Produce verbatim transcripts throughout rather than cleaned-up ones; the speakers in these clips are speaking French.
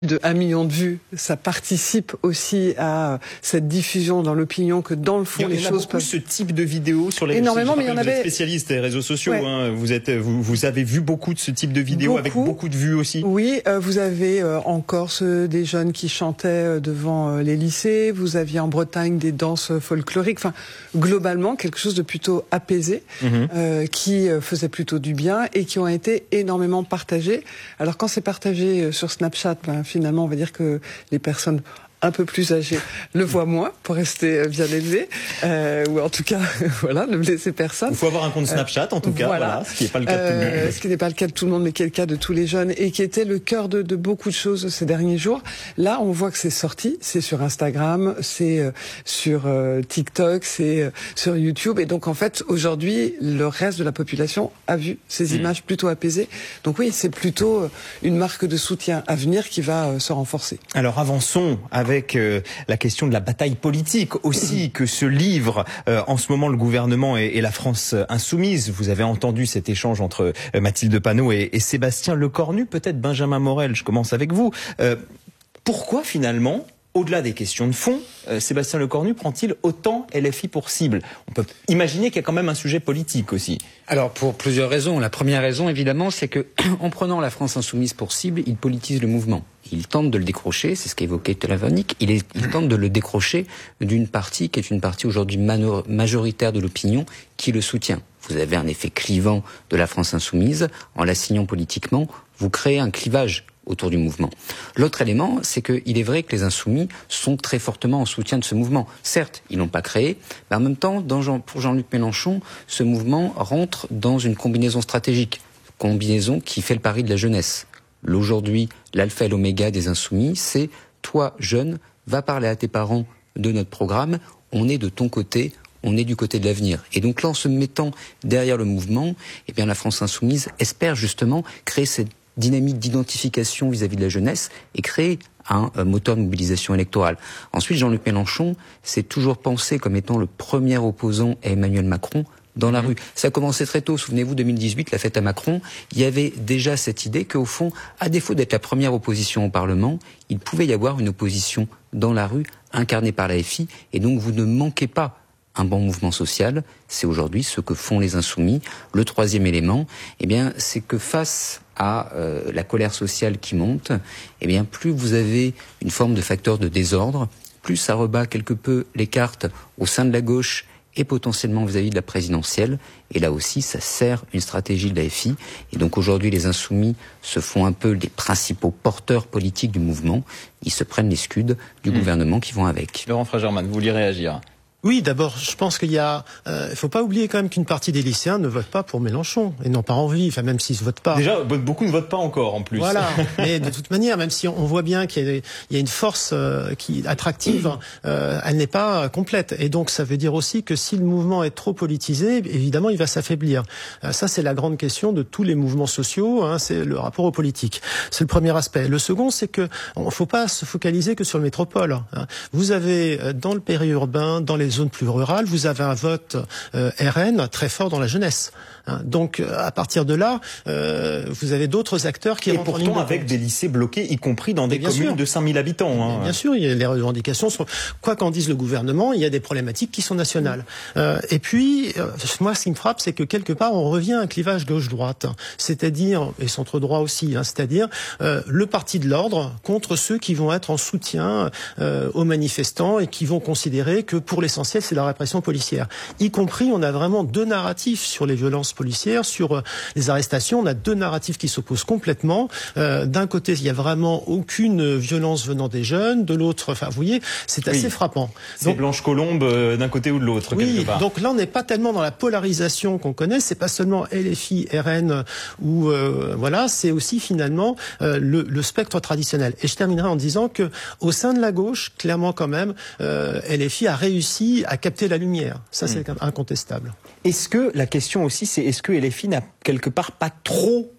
de un million de vues, ça participe aussi à cette diffusion dans l'opinion que dans le fond les choses peuvent. Ce type de vidéos sur les énormément, mais il y en avait. Vous êtes spécialiste des réseaux sociaux, ouais. hein. Vous êtes, vous, vous avez vu beaucoup de ce type de vidéos beaucoup. Avec beaucoup de vues aussi. Oui, euh, vous avez euh, en Corse euh, des jeunes qui chantaient euh, devant euh, les lycées. Vous aviez en Bretagne des danses folkloriques. Enfin, globalement quelque chose de plutôt apaisé, mmh. euh, qui euh, faisait plutôt du bien et qui ont été énormément partagés. Alors quand c'est partagé euh, sur Snapchat, ben, finalement, on va dire que les personnes un peu plus âgées le voient moins pour rester bien élevées, euh, ou en tout cas, voilà, ne blesser personne. Il faut avoir un compte Snapchat, en tout cas, voilà, voilà ce qui n'est pas le cas de tout le monde. Euh, ce qui n'est pas le cas de tout le monde, mais qui est le cas de tous les jeunes, et qui était le cœur de, de beaucoup de choses ces derniers jours. Là, on voit que c'est sorti, c'est sur Instagram, c'est euh, sur euh, TikTok, c'est euh, sur YouTube, et donc en fait, aujourd'hui, le reste de la population a vu ces images mmh. plutôt apaisées. Donc oui, c'est plutôt euh, une marque de soutien à venir qui va euh, se renforcer. Alors avançons avec avec euh, la question de la bataille politique aussi que se livre euh, en ce moment le gouvernement et, et la France insoumise. Vous avez entendu cet échange entre euh, Mathilde Panot et, et Sébastien Lecornu, peut-être Benjamin Morel, je commence avec vous. Euh, pourquoi finalement, au-delà des questions de fond, euh, Sébastien Lecornu prend-il autant L F I pour cible? On peut imaginer qu'il y a quand même un sujet politique aussi. Alors pour plusieurs raisons. La première raison évidemment, c'est que en prenant la France insoumise pour cible, il politise le mouvement. Il tente de le décrocher, c'est ce qu'évoquait Telavonic, il, est, il tente de le décrocher d'une partie qui est une partie aujourd'hui majoritaire de l'opinion qui le soutient. Vous avez un effet clivant de la France insoumise, en l'assignant politiquement, vous créez un clivage autour du mouvement. L'autre élément, c'est qu'il est vrai que les insoumis sont très fortement en soutien de ce mouvement. Certes, ils l'ont pas créé, mais en même temps, dans Jean, pour Jean-Luc Mélenchon, ce mouvement rentre dans une combinaison stratégique, combinaison qui fait le pari de la jeunesse. Aujourd'hui, l'alpha et l'oméga des insoumis, c'est toi, jeune, va parler à tes parents de notre programme, on est de ton côté, on est du côté de l'avenir. Et donc là, en se mettant derrière le mouvement, eh bien, la France insoumise espère justement créer cette dynamique d'identification vis-à-vis de la jeunesse et créer un euh, moteur de mobilisation électorale. Ensuite, Jean-Luc Mélenchon s'est toujours pensé comme étant le premier opposant à Emmanuel Macron dans la mmh. rue. Ça a commencé très tôt. Souvenez-vous, deux mille dix-huit, la fête à Macron, il y avait déjà cette idée qu'au fond, à défaut d'être la première opposition au Parlement, il pouvait y avoir une opposition dans la rue incarnée par la F I, et donc vous ne manquez pas un bon mouvement social. C'est aujourd'hui ce que font les insoumis. Le troisième élément, eh bien, c'est que face à euh, la colère sociale qui monte, eh bien, plus vous avez une forme de facteur de désordre, plus ça rebat quelque peu les cartes au sein de la gauche et potentiellement vis-à-vis de la présidentielle. Et là aussi, ça sert une stratégie de la F I. Et donc aujourd'hui, les insoumis se font un peu les principaux porteurs politiques du mouvement. Ils se prennent les scuds du mmh. gouvernement qui vont avec. Laurent Fragerman, vous vouliez réagir ? Oui, d'abord, je pense qu'il y a, euh, il faut pas oublier quand même qu'une partie des lycéens ne votent pas pour Mélenchon et n'ont pas envie, enfin même s'ils ne votent pas. Déjà, beaucoup ne votent pas encore en plus. Voilà, mais de toute manière, même si on voit bien qu'il y a, il y a une force euh, qui attractive, euh, elle n'est pas complète. Et donc, ça veut dire aussi que si le mouvement est trop politisé, évidemment, il va s'affaiblir. Euh, ça, c'est la grande question de tous les mouvements sociaux. Hein, c'est le rapport aux politiques. C'est le premier aspect. Le second, c'est que on faut pas se focaliser que sur le métropole. Hein. Vous avez dans le périurbain, dans les zones plus rurales, vous avez un vote euh, R N très fort dans la jeunesse. Hein. Donc, à partir de là, euh, vous avez d'autres acteurs qui et rentrent en ligne de pourtant avec compte. des lycées bloqués, y compris dans des bien communes sûr. de cinq mille habitants. Hein. Bien sûr, il y a les revendications sont. Quoi qu'en dise le gouvernement, il y a des problématiques qui sont nationales. Euh, et puis, euh, moi, ce qui me frappe, c'est que quelque part, on revient à un clivage gauche-droite, c'est-à-dire et centre-droit aussi, hein, c'est-à-dire euh, le parti de l'ordre contre ceux qui vont être en soutien euh, aux manifestants et qui vont considérer que pour l'essentiel c'est la répression policière. Y compris, on a vraiment deux narratifs sur les violences policières, sur euh, les arrestations. On a deux narratifs qui s'opposent complètement. Euh, d'un côté, il y a vraiment aucune violence venant des jeunes. De l'autre, enfin, vous voyez, c'est assez oui. frappant. C'est Blanche Colombe euh, d'un côté ou de l'autre. Oui, quelque part. Donc là, on n'est pas tellement dans la polarisation qu'on connaît. C'est pas seulement L F I, R N ou euh, voilà. C'est aussi finalement euh, le, le spectre traditionnel. Et je terminerai en disant que au sein de la gauche, clairement quand même, euh, L F I a réussi à capter la lumière. Ça, c'est mmh. incontestable. Est-ce que, la question aussi, c'est est-ce que L F I n'a quelque part pas trop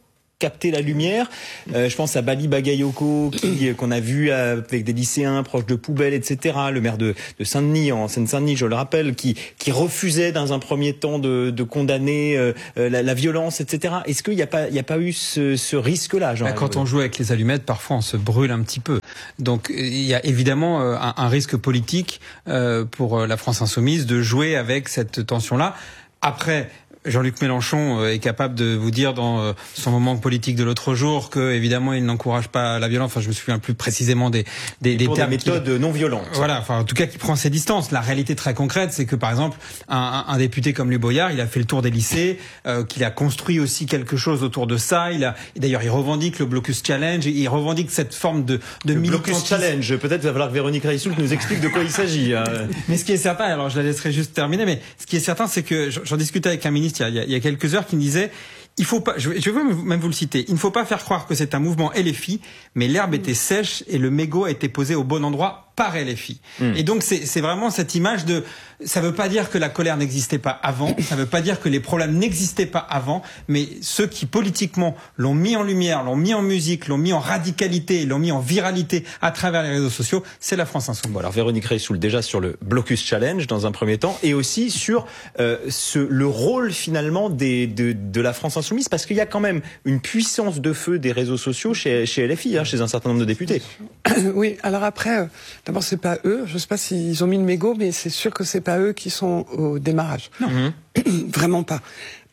capté la lumière. Euh, je pense à Bali Bagayoko, qui qu'on a vu avec des lycéens proches de poubelles, et cetera. Le maire de, de Saint-Denis, en Seine-Saint-Denis, je le rappelle, qui, qui refusait dans un premier temps de, de condamner euh, la, la violence, et cetera. Est-ce qu'il n'y a pas, il y a pas eu ce, ce risque-là, Jean? Bah, quand on joue avec les allumettes, parfois on se brûle un petit peu. Donc il y a évidemment euh, un, un risque politique euh, pour la France insoumise de jouer avec cette tension-là. Après, Jean-Luc Mélenchon est capable de vous dire dans son moment politique de l'autre jour que évidemment il n'encourage pas la violence. Enfin, je me souviens plus précisément des des, des pour termes des méthodes non violentes. Voilà. Enfin, en tout cas, qui prend ses distances. La réalité très concrète, c'est que par exemple, un, un, un député comme Louis Boyard, il a fait le tour des lycées, euh, qu'il a construit aussi quelque chose autour de ça. Il a d'ailleurs, il revendique le Blocus Challenge, il revendique cette forme de de le Blocus Challenge. Peut-être va falloir que Véronique Reissoult nous explique de quoi il s'agit. Hein. Mais ce qui est certain, alors je la laisserai juste terminer, mais ce qui est certain, c'est que j'en discutais avec un ministre il y a, il y a quelques heures qui me disait, il faut pas, je vais, je vais même vous le citer, il ne faut pas faire croire que c'est un mouvement L F I, mais l'herbe était sèche et le mégot a été posé au bon endroit par L F I. Mmh. Et donc c'est, c'est vraiment cette image de, ça veut pas dire que la colère n'existait pas avant, ça veut pas dire que les problèmes n'existaient pas avant, mais ceux qui politiquement l'ont mis en lumière, l'ont mis en musique, l'ont mis en radicalité, l'ont mis en viralité à travers les réseaux sociaux, c'est la France insoumise. Bon, alors Véronique Reissoult, déjà sur le Blocus Challenge dans un premier temps, et aussi sur euh, ce, le rôle finalement des, de, de la France insoumise, parce qu'il y a quand même une puissance de feu des réseaux sociaux chez, chez L F I, hein, chez un certain nombre de députés. Oui, alors après, euh, d'abord c'est pas eux, je sais pas s'ils ont mis le mégot, mais c'est sûr que c'est pas eux qui sont au démarrage. Non. Mmh. Vraiment pas.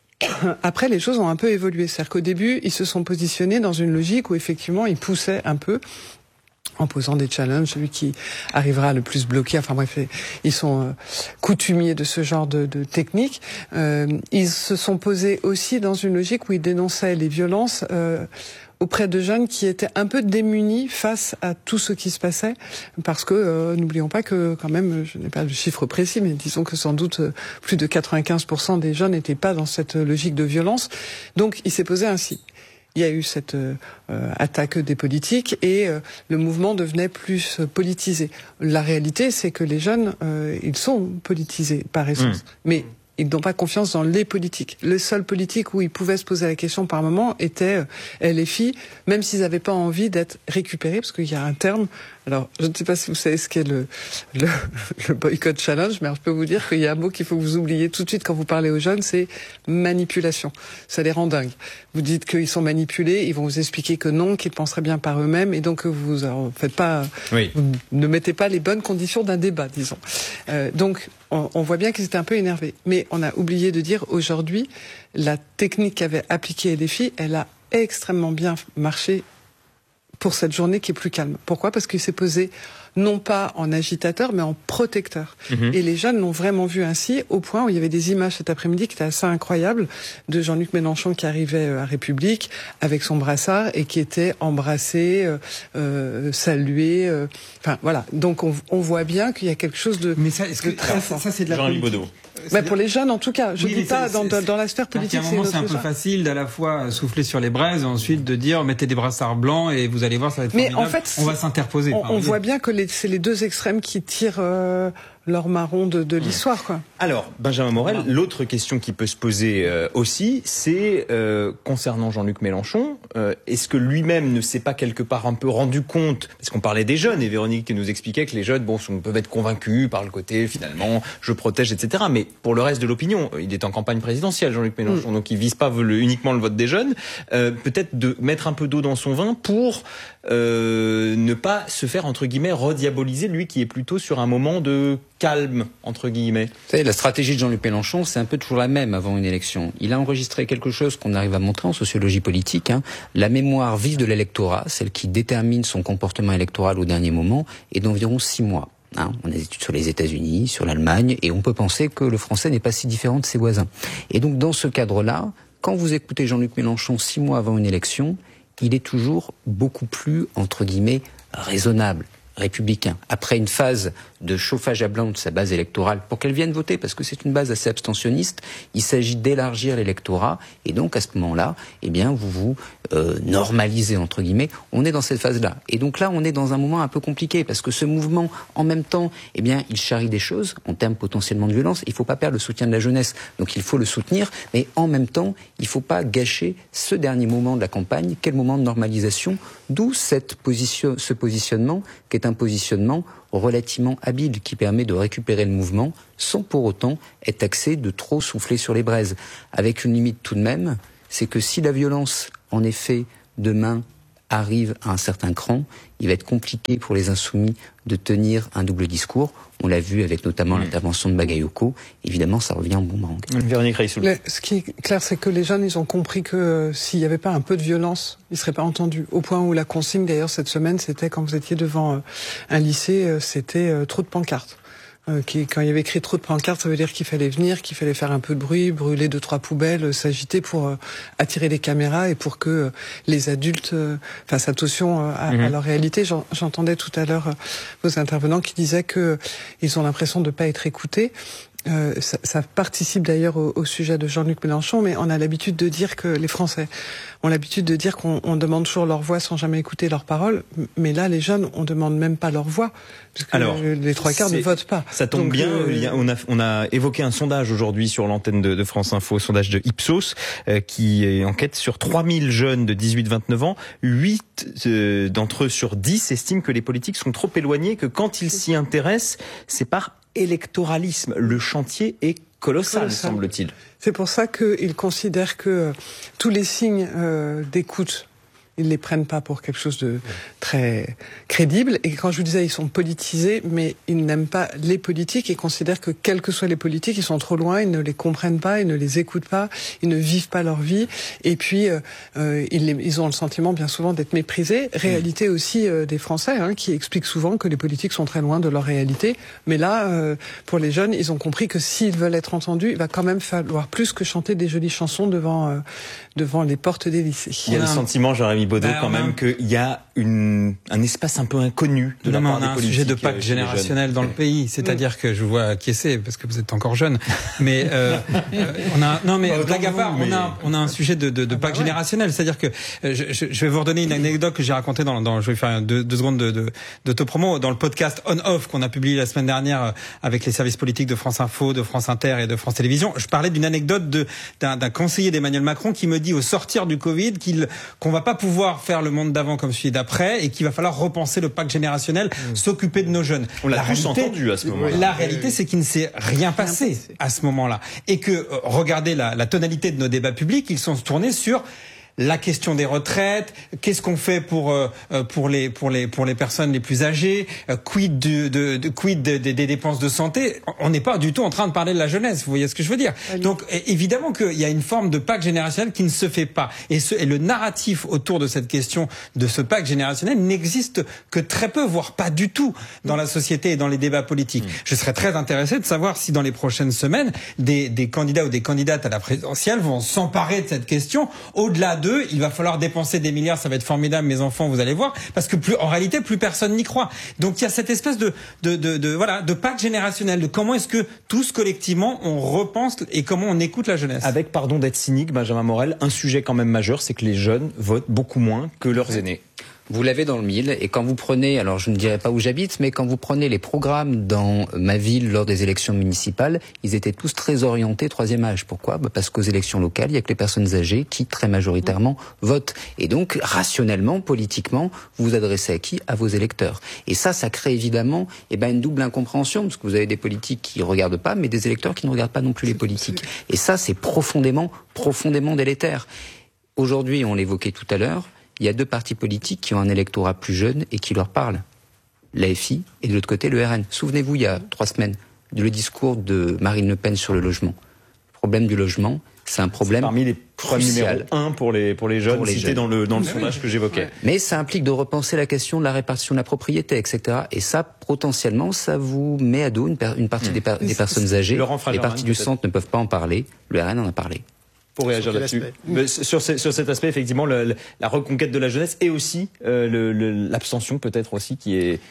Après, les choses ont un peu évolué. C'est-à-dire qu'au début, ils se sont positionnés dans une logique où effectivement, ils poussaient un peu en posant des challenges, celui qui arrivera le plus bloqué. Enfin bref, ils sont euh, coutumiers de ce genre de, de technique. Euh, ils se sont posés aussi dans une logique où ils dénonçaient les violences euh, auprès de jeunes qui étaient un peu démunis face à tout ce qui se passait, parce que euh, n'oublions pas que quand même, je n'ai pas le chiffre précis, mais disons que sans doute euh, plus de quatre-vingt-quinze pour cent des jeunes n'étaient pas dans cette logique de violence. Donc il s'est posé ainsi. Il y a eu cette euh, attaque des politiques et euh, le mouvement devenait plus euh, politisé. La réalité, c'est que les jeunes, euh, ils sont politisés par essence, mmh. mais ils n'ont pas confiance dans les politiques. Le seul politique où ils pouvaient se poser la question par moment était L F I, même s'ils n'avaient pas envie d'être récupérés, parce qu'il y a un terme. Alors, je ne sais pas si vous savez ce qu'est le, le, le boycott challenge, mais je peux vous dire qu'il y a un mot qu'il faut que vous oubliez tout de suite quand vous parlez aux jeunes, c'est manipulation. Ça les rend dingues. Vous dites qu'ils sont manipulés, ils vont vous expliquer que non, qu'ils penseraient bien par eux-mêmes, et donc vous ne faites pas, oui. vous ne mettez pas les bonnes conditions d'un débat, disons. Euh, donc, on, on voit bien qu'ils étaient un peu énervés. Mais on a oublié de dire, aujourd'hui, la technique qu'avait appliquée L F I, elle a extrêmement bien marché pour cette journée qui est plus calme. Pourquoi ? Parce qu'il s'est posé non pas en agitateur, mais en protecteur. Mmh. Et les jeunes l'ont vraiment vu ainsi, au point où il y avait des images cet après-midi qui étaient assez incroyables, de Jean-Luc Mélenchon qui arrivait à République avec son brassard et qui était embrassé, euh, euh, salué. Euh, enfin voilà. Donc on, on voit bien qu'il y a quelque chose de, mais ça, est-ce que, de très ça, fort. Ça, c'est de la Jean-Luc Baudot. Bah pour les jeunes, en tout cas. Je ne oui, dis pas dans, dans, dans la sphère politique. À un moment, c'est un peu facile d'à la fois souffler sur les braises et ensuite de dire mettez des brassards blancs et vous allez voir, ça va être mais formidable. En fait, on va s'interposer. On, on voit bien que les, c'est les deux extrêmes qui tirent euh, leur marron de, de l'histoire, quoi. Alors, Benjamin Morel, voilà. L'autre question qui peut se poser euh, aussi, c'est euh, concernant Jean-Luc Mélenchon, euh, est-ce que lui-même ne s'est pas quelque part un peu rendu compte, parce qu'on parlait des jeunes, et Véronique nous expliquait que les jeunes, bon, sont, peuvent être convaincus par le côté, finalement, je protège, et cetera. Mais pour le reste de l'opinion, il est en campagne présidentielle, Jean-Luc Mélenchon, mmh. donc il vise pas le, uniquement le vote des jeunes, euh, peut-être de mettre un peu d'eau dans son vin pour euh, ne pas se faire, entre guillemets, rediaboliser, lui qui est plutôt sur un moment de calme, entre guillemets. Vous savez, la stratégie de Jean-Luc Mélenchon, c'est un peu toujours la même avant une élection. Il a enregistré quelque chose qu'on arrive à montrer en sociologie politique, hein. La mémoire vive de l'électorat, celle qui détermine son comportement électoral au dernier moment, est d'environ six mois. Hein. On a des études sur les États-Unis, sur l'Allemagne, et on peut penser que le français n'est pas si différent de ses voisins. Et donc, dans ce cadre-là, quand vous écoutez Jean-Luc Mélenchon six mois avant une élection, il est toujours beaucoup plus, entre guillemets, raisonnable, républicain. Après une phase de chauffage à blanc de sa base électorale pour qu'elle vienne voter, parce que c'est une base assez abstentionniste, il s'agit d'élargir l'électorat, et donc à ce moment-là, eh bien, vous vous euh, normalisez, entre guillemets. On est dans cette phase-là. Et donc là, on est dans un moment un peu compliqué, parce que ce mouvement, en même temps, eh bien, il charrie des choses, en termes potentiellement de violence. Il ne faut pas perdre le soutien de la jeunesse, donc il faut le soutenir, mais en même temps, il ne faut pas gâcher ce dernier moment de la campagne, quel moment de normalisation, d'où cette position, ce positionnement, qui est un positionnement relativement habile, qui permet de récupérer le mouvement, sans pour autant être taxé de trop souffler sur les braises. Avec une limite tout de même, c'est que si la violence, en effet, demain, arrive à un certain cran, il va être compliqué pour les insoumis de tenir un double discours. On l'a vu avec notamment mmh. l'intervention de Bagayoko. Évidemment, ça revient en boomerang. Véronique Reissoul. Le, ce qui est clair, c'est que les jeunes, ils ont compris que euh, s'il n'y avait pas un peu de violence, ils ne seraient pas entendus. Au point où la consigne, d'ailleurs, cette semaine, c'était quand vous étiez devant euh, un lycée, euh, c'était euh, trop de pancartes. Euh, qui, quand il y avait écrit trop de pancartes, ça veut dire qu'il fallait venir, qu'il fallait faire un peu de bruit, brûler deux, trois poubelles, euh, s'agiter pour euh, attirer les caméras et pour que euh, les adultes euh, fassent attention euh, à, mmh. à leur réalité. J'en, j'entendais tout à l'heure euh, vos intervenants qui disaient que euh, ils ont l'impression de ne pas être écoutés. Euh, ça, ça participe d'ailleurs au, au sujet de Jean-Luc Mélenchon, mais on a l'habitude de dire que les Français ont l'habitude de dire qu'on on demande toujours leur voix sans jamais écouter leurs paroles. Mais là, les jeunes, on demande même pas leur voix, parce que alors, les trois quarts ne votent pas. Ça tombe Donc, bien. Euh, il y a, on, a, on a évoqué un sondage aujourd'hui sur l'antenne de, de France Info, sondage de Ipsos, euh, qui enquête sur trois mille jeunes de dix-huit à vingt-neuf ans. huit euh, d'entre eux sur dix estiment que les politiques sont trop éloignés, que quand ils s'y intéressent, c'est par électoralisme. Le chantier est colossal, colossal. semble-t-il. C'est pour ça qu'ils considèrent que euh, tous les signes euh, d'écoute, ils les prennent pas pour quelque chose de très crédible. Et quand je vous disais, ils sont politisés, mais ils n'aiment pas les politiques et considèrent que quels que soient les politiques, ils sont trop loin, ils ne les comprennent pas, ils ne les écoutent pas, ils ne vivent pas leur vie. Et puis, euh, euh, ils, les, ils ont le sentiment bien souvent d'être méprisés. Réalité aussi euh, des Français, hein, qui expliquent souvent que les politiques sont très loin de leur réalité. Mais là, euh, pour les jeunes, ils ont compris que s'ils veulent être entendus, il va quand même falloir plus que chanter des jolies chansons devant, euh, devant les portes des lycées. Il y a le sentiment, Jérémy Baudot, bah, quand même, a... qu'il y a une, un espace un peu inconnu de non, la part des politiques. On a un sujet de pacte générationnel dans le pays, c'est-à-dire que je vous vois acquiescer parce que vous êtes encore jeune, mais euh, euh, on a non mais blague à part, on a on a un sujet de, de, de pacte générationnel, c'est-à-dire que euh, je, je vais vous redonner une anecdote que j'ai racontée dans, dans je vais faire deux, deux secondes de, de, d'autopromo dans le podcast On Off qu'on a publié la semaine dernière avec les services politiques de France Info, de France Inter et de France Télévisions. Je parlais d'une anecdote de d'un, d'un conseiller d'Emmanuel Macron qui me dit au sortir du Covid qu'il qu'on va pas pouvoir faire le monde d'avant comme celui d'après et qu'il va falloir repenser le pacte générationnel, mmh. s'occuper de nos jeunes. On l'a la tous réalité, entendu à ce moment-là. La réalité, c'est qu'il ne s'est rien passé, rien passé à ce moment-là. Et que, euh, regardez la, la tonalité de nos débats publics, ils sont tournés sur la question des retraites, qu'est-ce qu'on fait pour euh, pour les pour les pour les personnes les plus âgées, euh, quid de, de, de quid des de, de dépenses de santé. On n'est pas du tout en train de parler de la jeunesse, vous voyez ce que je veux dire. Oui. Donc évidemment qu'il y a une forme de pacte générationnel qui ne se fait pas, et, ce, et le narratif autour de cette question de ce pacte générationnel n'existe que très peu, voire pas du tout dans la société et dans les débats politiques. Mmh. Je serais très intéressé de savoir si dans les prochaines semaines des des candidats ou des candidates à la présidentielle vont s'emparer de cette question au-delà de il va falloir dépenser des milliards, ça va être formidable, mes enfants, vous allez voir, parce que plus, en réalité, plus personne n'y croit. Donc il y a cette espèce de, de, de, de, voilà, de pacte générationnel, de comment est-ce que tous collectivement on repense et comment on écoute la jeunesse. Avec, pardon d'être cynique, Benjamin Morel, un sujet quand même majeur, c'est que les jeunes votent beaucoup moins que leurs aînés. Vous l'avez dans le mille, et quand vous prenez, alors je ne dirais pas où j'habite, mais quand vous prenez les programmes dans ma ville lors des élections municipales, ils étaient tous très orientés troisième âge. Pourquoi ? Bah parce qu'aux élections locales, il y a que les personnes âgées qui très majoritairement votent. Et donc, rationnellement, politiquement, vous vous adressez à qui ? À vos électeurs. Et ça, ça crée évidemment eh ben, une double incompréhension, parce que vous avez des politiques qui ne regardent pas, mais des électeurs qui ne regardent pas non plus les politiques. Et ça, c'est profondément, profondément délétère. Aujourd'hui, on l'évoquait tout à l'heure, il y a deux partis politiques qui ont un électorat plus jeune et qui leur parlent. L'A F I et de l'autre côté le R N. Souvenez-vous, il y a trois semaines, le discours de Marine Le Pen sur le logement. Le problème du logement, c'est un problème parmi les problèmes numéro un pour les, pour les jeunes, pour les cités jeunes. dans le, dans le sondage oui. que j'évoquais. Ouais. Mais ça implique de repenser la question de la répartition de la propriété, et cetera. Et ça, potentiellement, ça vous met à dos une, per- une partie mmh. des, per- des personnes âgées. Les partis du centre ne peuvent pas en parler. Le R N en a parlé. Pour réagir sur là-dessus. Mais sur, ce, sur cet aspect, effectivement, le, le, la reconquête de la jeunesse et aussi euh, le, le, l'abstention peut-être aussi qui est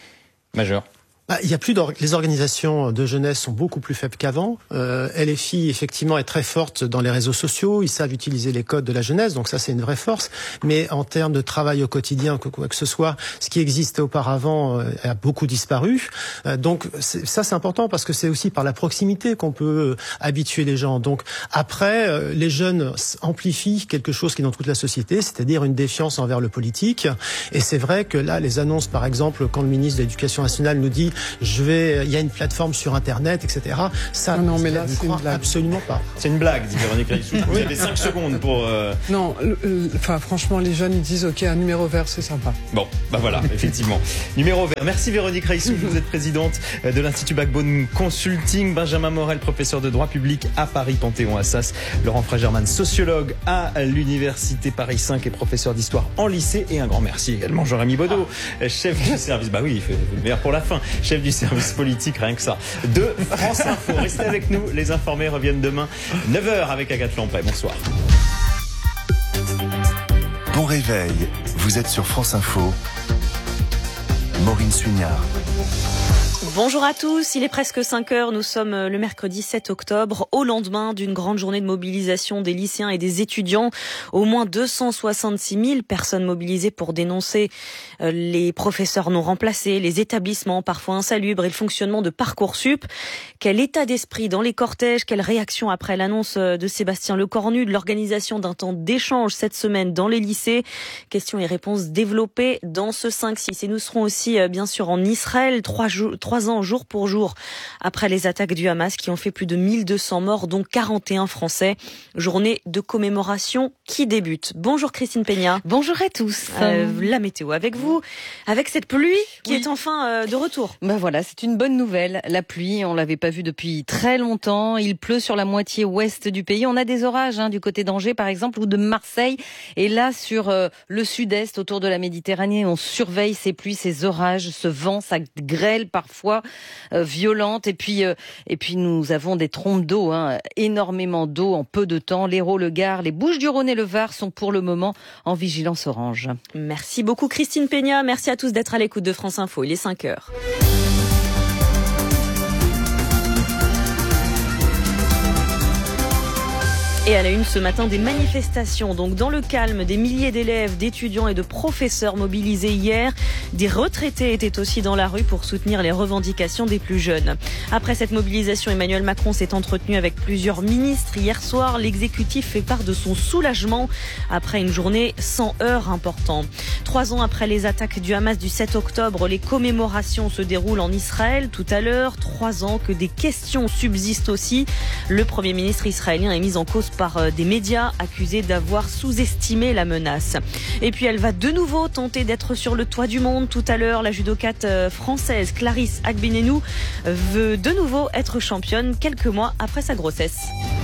majeur? Bah, il y a plus d'or- les organisations de jeunesse sont beaucoup plus faibles qu'avant. Euh, L F I effectivement est très forte dans les réseaux sociaux. Ils savent utiliser les codes de la jeunesse, donc ça c'est une vraie force. Mais en termes de travail au quotidien, quoi que ce soit, ce qui existait auparavant euh, a beaucoup disparu. Euh, donc c'est, ça c'est important parce que c'est aussi par la proximité qu'on peut euh, habituer les gens. Donc après, euh, les jeunes amplifient quelque chose qui est dans toute la société, c'est-à-dire une défiance envers le politique. Et c'est vrai que là, les annonces, par exemple, quand le ministre de l'Éducation nationale nous dit je vais, il y a une plateforme sur Internet, et cetera. Ça, non, non mais là, je c'est ne crois une blague. absolument pas. C'est une blague, dit Véronique Raissou. Vous avez cinq secondes pour... Euh... Non, enfin franchement, les jeunes ils disent ok, un numéro vert, c'est sympa. Bon, bah voilà, effectivement. Numéro vert. Merci Véronique Raissou, vous êtes présidente de l'Institut Backbone Consulting. Benjamin Morel, professeur de droit public à Paris Panthéon-Assas. Laurent Fragerman, sociologue à l'Université Paris cinq et professeur d'histoire en lycée. Et un grand merci également Jérémy Baudot, chef du service... Bah oui, il fait le meilleur pour la fin. Chef du service politique, rien que ça, de France Info. Restez avec nous, les informés reviennent demain, neuf heures avec Agathe Lampay. Bonsoir. Bon réveil, vous êtes sur France Info. Maureen Suignard. Bonjour à tous, il est presque cinq heures, nous sommes le mercredi sept octobre, au lendemain d'une grande journée de mobilisation des lycéens et des étudiants. Au moins deux cent soixante-six mille personnes mobilisées pour dénoncer les professeurs non remplacés, les établissements parfois insalubres et le fonctionnement de Parcoursup. Quel état d'esprit dans les cortèges, quelle réaction après l'annonce de Sébastien Lecornu de l'organisation d'un temps d'échange cette semaine dans les lycées. Questions et réponses développées dans ce cinq six. Et nous serons aussi bien sûr en Israël, trois jours, trois ans jour pour jour après les attaques du Hamas qui ont fait plus de mille deux cents morts, dont quarante et un Français. Journée de commémoration qui débute. Bonjour Christine Peña. Bonjour à tous. Euh, la météo avec vous, avec cette pluie qui oui. est enfin euh, de retour. Ben voilà, c'est une bonne nouvelle. La pluie, on l'avait pas vue depuis très longtemps. Il pleut sur la moitié ouest du pays. On a des orages hein, du côté d'Angers par exemple ou de Marseille. Et là sur euh, le sud-est, autour de la Méditerranée, on surveille ces pluies, ces orages, ce vent, ça grêle parfois. Euh, violente et puis euh, et puis nous avons des trompes d'eau, hein, énormément d'eau en peu de temps. L'Hérault, le Gard, les Bouches-du-Rhône et le Var sont pour le moment en vigilance orange. Merci beaucoup Christine Peña, merci à tous d'être à l'écoute de France Info. Il est cinq heures. Et à la une ce matin, des manifestations. Donc dans le calme, des milliers d'élèves, d'étudiants et de professeurs mobilisés hier. Des retraités étaient aussi dans la rue pour soutenir les revendications des plus jeunes. Après cette mobilisation, Emmanuel Macron s'est entretenu avec plusieurs ministres. Hier soir, l'exécutif fait part de son soulagement après une journée sans heurts importants. Trois ans après les attaques du Hamas du sept octobre, les commémorations se déroulent en Israël tout à l'heure. Trois ans que des questions subsistent aussi. Le Premier ministre israélien est mis en cause par des médias accusés d'avoir sous-estimé la menace. Et puis elle va de nouveau tenter d'être sur le toit du monde. Tout à l'heure, la judokate française Clarisse Agbenenou veut de nouveau être championne quelques mois après sa grossesse.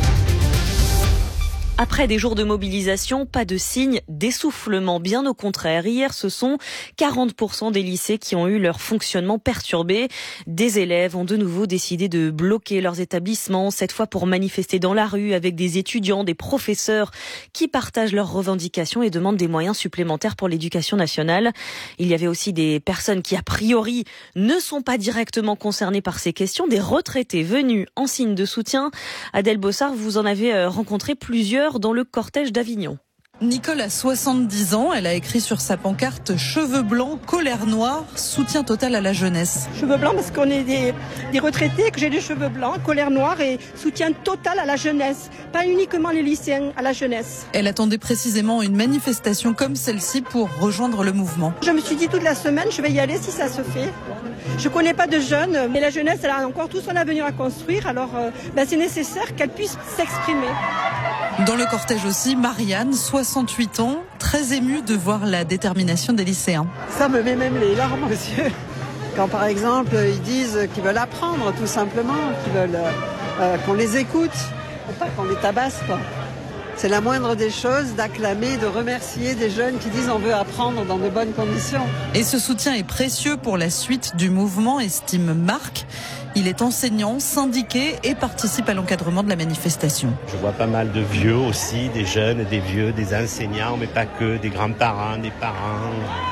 Après des jours de mobilisation, pas de signe d'essoufflement. Bien au contraire, hier, ce sont quarante pour cent des lycées qui ont eu leur fonctionnement perturbé. Des élèves ont de nouveau décidé de bloquer leurs établissements, cette fois pour manifester dans la rue avec des étudiants, des professeurs qui partagent leurs revendications et demandent des moyens supplémentaires pour l'éducation nationale. Il y avait aussi des personnes qui, a priori, ne sont pas directement concernées par ces questions, des retraités venus en signe de soutien. Adèle Bossard, vous en avez rencontré plusieurs dans le cortège d'Avignon. Nicole a soixante-dix ans, elle a écrit sur sa pancarte « Cheveux blancs, colère noire, soutien total à la jeunesse ». Cheveux blancs parce qu'on est des, des retraités, que j'ai des cheveux blancs, colère noire et soutien total à la jeunesse. Pas uniquement les lycéens, à la jeunesse. Elle attendait précisément une manifestation comme celle-ci pour rejoindre le mouvement. Je me suis dit toute la semaine, je vais y aller si ça se fait. Je connais pas de jeunes, mais la jeunesse, elle a encore tout son avenir à construire, alors euh, ben c'est nécessaire qu'elle puisse s'exprimer. Dans le cortège aussi, Marianne, soixante-huit ans, très émue de voir la détermination des lycéens. Ça me met même les larmes aux yeux. Quand par exemple, ils disent qu'ils veulent apprendre tout simplement, qu'ils veulent euh, qu'on les écoute, et pas qu'on les tabasse pas. C'est la moindre des choses d'acclamer, de remercier des jeunes qui disent on veut apprendre dans de bonnes conditions. Et ce soutien est précieux pour la suite du mouvement, estime Marc. Il est enseignant, syndiqué et participe à l'encadrement de la manifestation. Je vois pas mal de vieux aussi, des jeunes, des vieux, des enseignants, mais pas que, des grands-parents, des parents.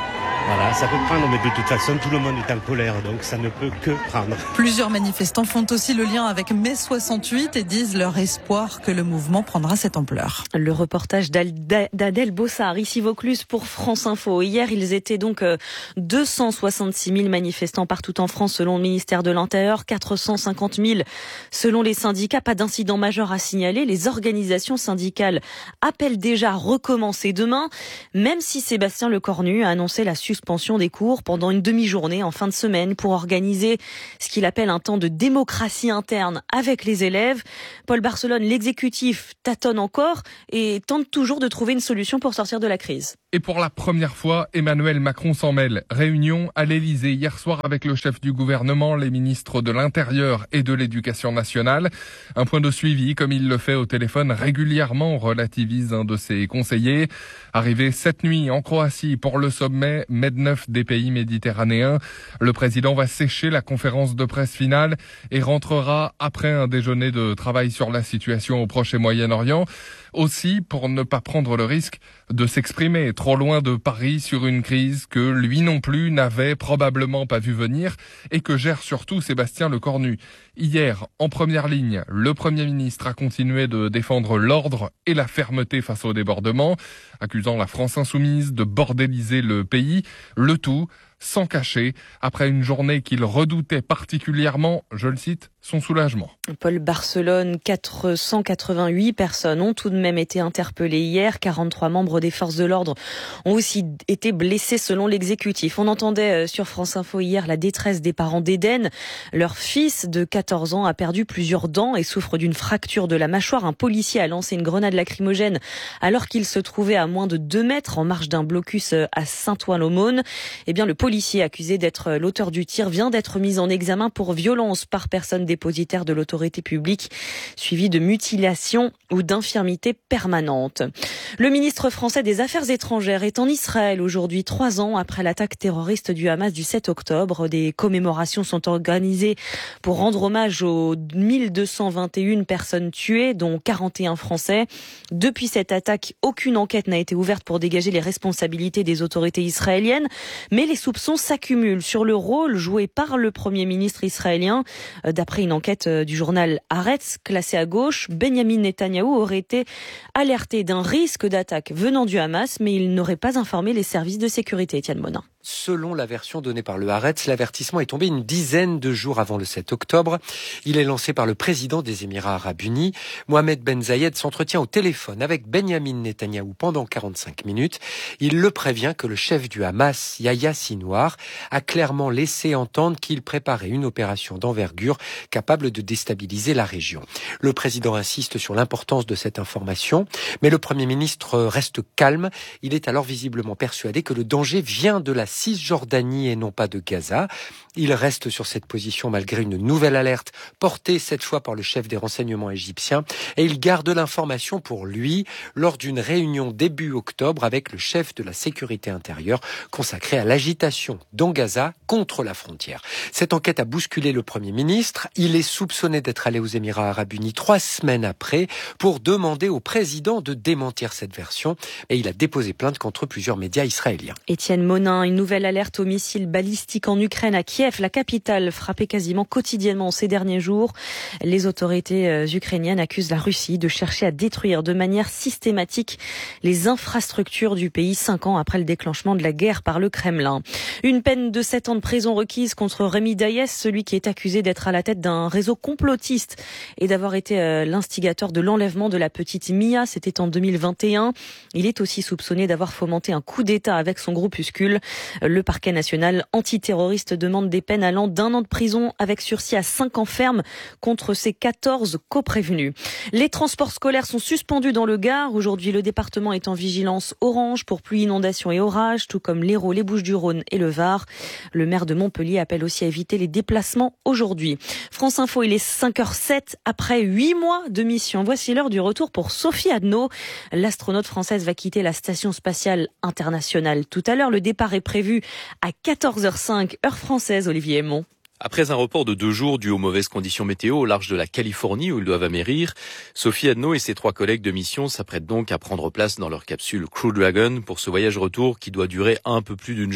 Voilà, ça peut prendre, mais de toute façon, tout le monde est en colère, donc ça ne peut que prendre. Plusieurs manifestants font aussi le lien avec mai soixante-huit et disent leur espoir que le mouvement prendra cette ampleur. Le reportage d'Adèle Bossard, ici Vaucluse pour France Info. Hier, ils étaient donc deux cent soixante-six mille manifestants partout en France selon le ministère de l'Intérieur, quatre cent cinquante mille selon les syndicats. Pas d'incident majeur à signaler. Les organisations syndicales appellent déjà à recommencer demain, même si Sébastien Lecornu a annoncé la suspension des cours pendant une demi-journée en fin de semaine pour organiser ce qu'il appelle un temps de démocratie interne avec les élèves. Paul Barcelone, l'exécutif, tâtonne encore et tente toujours de trouver une solution pour sortir de la crise. Et pour la première fois, Emmanuel Macron s'en mêle. Réunion à l'Élysée hier soir avec le chef du gouvernement, les ministres de l'Intérieur et de l'Éducation nationale. Un point de suivi, comme il le fait au téléphone régulièrement, relativise un de ses conseillers. Arrivé cette nuit en Croatie pour le sommet Med neuf des pays méditerranéens, le président va sécher la conférence de presse finale et rentrera après un déjeuner de travail sur la situation au Proche et Moyen-Orient. Aussi pour ne pas prendre le risque de s'exprimer trop loin de Paris sur une crise que lui non plus n'avait probablement pas vu venir et que gère surtout Sébastien Lecornu. Hier, en première ligne, le Premier ministre a continué de défendre l'ordre et la fermeté face au débordement, accusant la France insoumise de bordéliser le pays, le tout sans cacher, après une journée qu'il redoutait particulièrement, je le cite, son soulagement. Paul Barcelone, quatre cent quatre-vingt-huit personnes ont tout de même été interpellées hier. quarante-trois membres des forces de l'ordre ont aussi été blessés selon l'exécutif. On entendait sur France Info hier la détresse des parents d'Eden. Leur fils de quatorze ans a perdu plusieurs dents et souffre d'une fracture de la mâchoire. Un policier a lancé une grenade lacrymogène alors qu'il se trouvait à moins de deux mètres en marge d'un blocus à Saint-Ouen-l'Aumône. Eh bien, le policier accusé d'être l'auteur du tir vient d'être mis en examen pour violence par personne dépositaire de l'autorité publique, suivi de mutilation ou d'infirmité permanente. Le ministre français des Affaires étrangères est en Israël aujourd'hui, trois ans après l'attaque terroriste du Hamas du sept octobre. Des commémorations sont organisées pour rendre hommage aux mille deux cent vingt et une personnes tuées, dont quarante et un Français. Depuis cette attaque, aucune enquête n'a été ouverte pour dégager les responsabilités des autorités israéliennes, mais les soupçons s'accumulent sur le rôle joué par le Premier ministre israélien. D'après une enquête du journal Haaretz, classée à gauche, Benyamin Netanyahou aurait été alerté d'un risque d'attaque venant du Hamas, mais il n'aurait pas informé les services de sécurité. Étienne Monin. Selon la version donnée par le Haaretz, l'avertissement est tombé une dizaine de jours avant le sept octobre. Il est lancé par le président des Émirats arabes unis. Mohamed Ben Zayed s'entretient au téléphone avec Benyamin Netanyahou pendant quarante-cinq minutes. Il le prévient que le chef du Hamas, Yahya Sinwar, a clairement laissé entendre qu'il préparait une opération d'envergure capable de déstabiliser la région. Le président insiste sur l'importance de cette information, mais le Premier ministre reste calme. Il est alors visiblement persuadé que le danger vient de la Cisjordanie et non pas de Gaza. Il reste sur cette position malgré une nouvelle alerte portée cette fois par le chef des renseignements égyptiens et il garde l'information pour lui lors d'une réunion début octobre avec le chef de la sécurité intérieure consacrée à l'agitation dans Gaza contre la frontière. Cette enquête a bousculé le Premier ministre. Il est soupçonné d'être allé aux Émirats arabes unis trois semaines après pour demander au président de démentir cette version et il a déposé plainte contre plusieurs médias israéliens. Étienne Monin, une nouvelle alerte aux missiles balistiques en Ukraine à Kiev, la capitale frappée quasiment quotidiennement ces derniers jours. Les autorités ukrainiennes accusent la Russie de chercher à détruire de manière systématique les infrastructures du pays cinq ans après le déclenchement de la guerre par le Kremlin. Une peine de sept ans de prison requise contre Rémi Dayès, celui qui est accusé d'être à la tête d'un réseau complotiste et d'avoir été l'instigateur de l'enlèvement de la petite Mia. C'était en deux mille vingt et un. Il est aussi soupçonné d'avoir fomenté un coup d'État avec son groupuscule. Le parquet national antiterroriste demande des peines allant d'un an de prison avec sursis à cinq ans ferme contre ses quatorze coprévenus. Les transports scolaires sont suspendus dans le Gard. Aujourd'hui, le département est en vigilance orange pour pluie, inondations et orages, tout comme l'Hérault, les Bouches-du-Rhône et le Var. Le maire de Montpellier appelle aussi à éviter les déplacements aujourd'hui. France Info, il est cinq heures sept après huit mois de mission. Voici l'heure du retour pour Sophie Adno. L'astronaute française va quitter la station spatiale internationale tout à l'heure. Le départ est prévu à quatorze heures cinq, heure française, Olivier Aymon. Après un report de deux jours dû aux mauvaises conditions météo au large de la Californie où ils doivent amérir, Sophie Adno et ses trois collègues de mission s'apprêtent donc à prendre place dans leur capsule Crew Dragon pour ce voyage retour qui doit durer un peu plus d'une journée.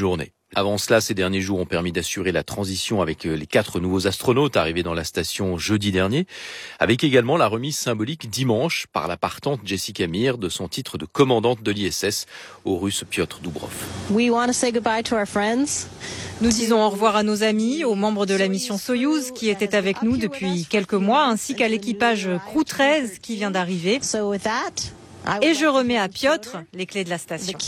Avant cela, ces derniers jours ont permis d'assurer la transition avec les quatre nouveaux astronautes arrivés dans la station jeudi dernier, avec également la remise symbolique dimanche par la partante Jessica Meir de son titre de commandante de l'I S S au Russe Piotr Doubrov. We want to say goodbye to our friends. Nous disons au revoir à nos amis, aux membres de la mission Soyouz qui étaient avec nous depuis quelques mois, ainsi qu'à l'équipage Crew treize qui vient d'arriver. Et je remets à Piotr les clés de la station.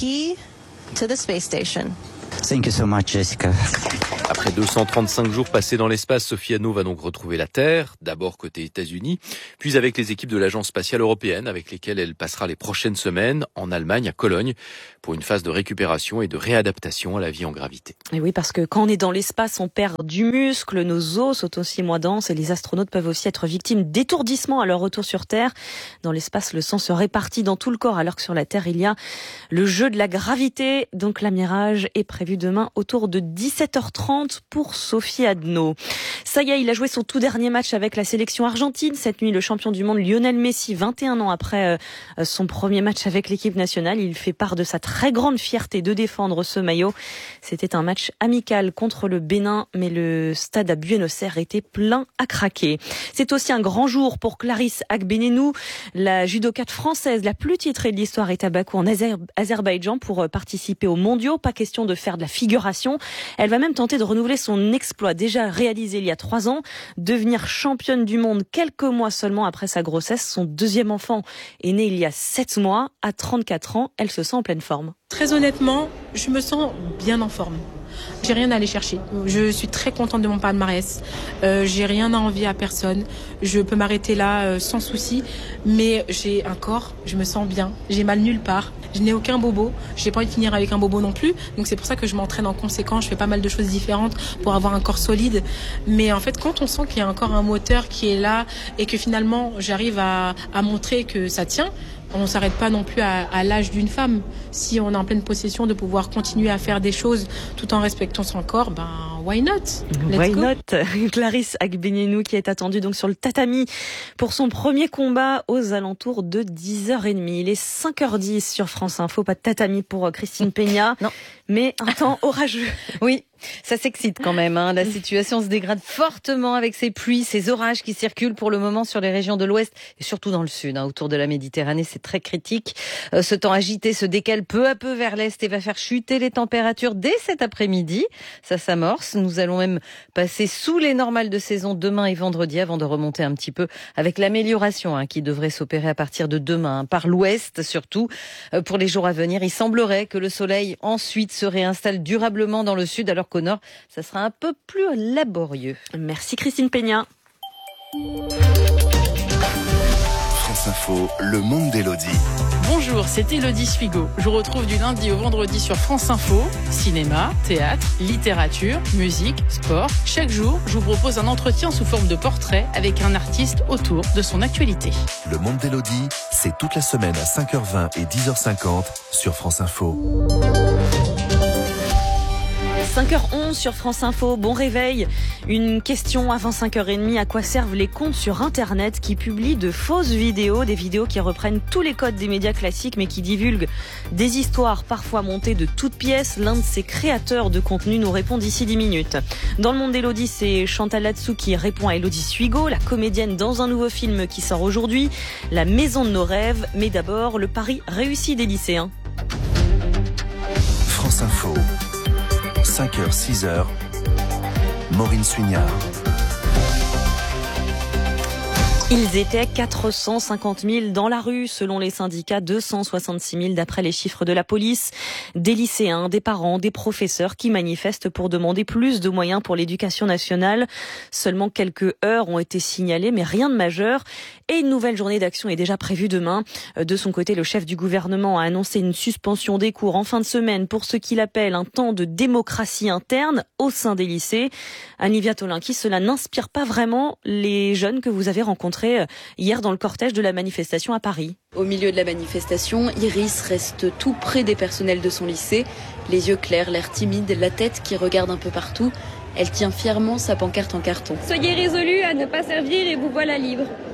Thank you so much, Jessica. Après deux cent trente-cinq jours passés dans l'espace, Sophie Anno va donc retrouver la Terre, d'abord côté États-Unis, puis avec les équipes de l'Agence spatiale européenne, avec lesquelles elle passera les prochaines semaines en Allemagne, à Cologne, pour une phase de récupération et de réadaptation à la vie en gravité. Et oui, parce que quand on est dans l'espace, on perd du muscle, nos os sont aussi moins denses et les astronautes peuvent aussi être victimes d'étourdissement à leur retour sur Terre. Dans l'espace, le sang se répartit dans tout le corps, alors que sur la Terre, il y a le jeu de la gravité. Donc l'amirage est prévu demain autour de dix-sept heures trente pour Sophie Adno. Ça y est, il a joué son tout dernier match avec la sélection argentine. Cette nuit, le champion du monde Lionel Messi, vingt et un ans après euh, son premier match avec l'équipe nationale, il fait part de sa très grande fierté de défendre ce maillot. C'était un match amical contre le Bénin, mais le stade à Buenos Aires était plein à craquer. C'est aussi un grand jour pour Clarisse Agbenienou, la judokate française la plus titrée de l'histoire est à Bakou en Azer- Azerbaïdjan pour participer aux mondiaux. Pas question de faire de la figuration. Elle va même tenter de renouveler son exploit déjà réalisé il y a trois ans, devenir championne du monde quelques mois seulement après sa grossesse. Son deuxième enfant est né il y a sept mois. À trente-quatre ans, elle se sent en pleine forme. Très honnêtement, je me sens bien en forme. J'ai rien à aller chercher. Je suis très contente de mon palmarès. Euh, j'ai rien à envier à personne. Je peux m'arrêter là euh, sans souci. Mais j'ai un corps, je me sens bien. J'ai mal nulle part. Je n'ai aucun bobo. J'ai pas envie de finir avec un bobo non plus. Donc c'est pour ça que je m'entraîne en conséquence. Je fais pas mal de choses différentes pour avoir un corps solide. Mais en fait, quand on sent qu'il y a encore un moteur qui est là et que finalement j'arrive à, à montrer que ça tient, on ne s'arrête pas non plus à, à l'âge d'une femme. Si on est en pleine possession de pouvoir continuer à faire des choses tout en respectant son corps, ben why not? Let's why go. not? Clarisse Agbenienou qui est attendue donc sur le tatami pour son premier combat aux alentours de dix heures trente. Il est cinq heures dix sur France Info. Pas de tatami pour Christine Peña, non, mais un temps orageux. Oui. Ça s'excite quand même, hein. La situation se dégrade fortement avec ces pluies, ces orages qui circulent pour le moment sur les régions de l'ouest et surtout dans le sud, hein, autour de la Méditerranée. C'est très critique. Euh, ce temps agité se décale peu à peu vers l'est et va faire chuter les températures dès cet après-midi. Ça s'amorce. Nous allons même passer sous les normales de saison demain et vendredi avant de remonter un petit peu avec l'amélioration hein, qui devrait s'opérer à partir de demain, hein, par l'ouest surtout. Euh, pour les jours à venir, il semblerait que le soleil ensuite se réinstalle durablement dans le sud alors qu'au nord, ça sera un peu plus laborieux. Merci Christine Peña. France Info, le monde d'Élodie. Bonjour, c'est Élodie Sfigo. Je vous retrouve du lundi au vendredi sur France Info. Cinéma, théâtre, littérature, musique, sport. Chaque jour, je vous propose un entretien sous forme de portrait avec un artiste autour de son actualité. Le monde d'Élodie, c'est toute la semaine à cinq heures vingt et dix heures cinquante sur France Info. cinq heures onze sur France Info, bon réveil. Une question avant cinq heures trente, à quoi servent les comptes sur Internet qui publient de fausses vidéos, des vidéos qui reprennent tous les codes des médias classiques mais qui divulguent des histoires parfois montées de toutes pièces. L'un de ces créateurs de contenu nous répond d'ici dix minutes. Dans le monde d'Élodie, c'est Chantal Latsou qui répond à Élodie Sfigo, la comédienne dans un nouveau film qui sort aujourd'hui, La maison de nos rêves. Mais d'abord, le pari réussi des lycéens. France Info. cinq heures, six heures, Maureen Suignard. Ils étaient quatre cent cinquante mille dans la rue, selon les syndicats, deux cent soixante-six mille d'après les chiffres de la police. Des lycéens, des parents, des professeurs qui manifestent pour demander plus de moyens pour l'éducation nationale. Seulement quelques heures ont été signalées, mais rien de majeur. Et une nouvelle journée d'action est déjà prévue demain. De son côté, le chef du gouvernement a annoncé une suspension des cours en fin de semaine pour ce qu'il appelle un temps de démocratie interne au sein des lycées. Annie Viatolinki, cela n'inspire pas vraiment les jeunes que vous avez rencontrés hier dans le cortège de la manifestation à Paris. Au milieu de la manifestation, Iris reste tout près des personnels de son lycée. Les yeux clairs, l'air timide, la tête qui regarde un peu partout. Elle tient fièrement sa pancarte en carton. Soyez résolus à ne pas servir et vous voilà libre.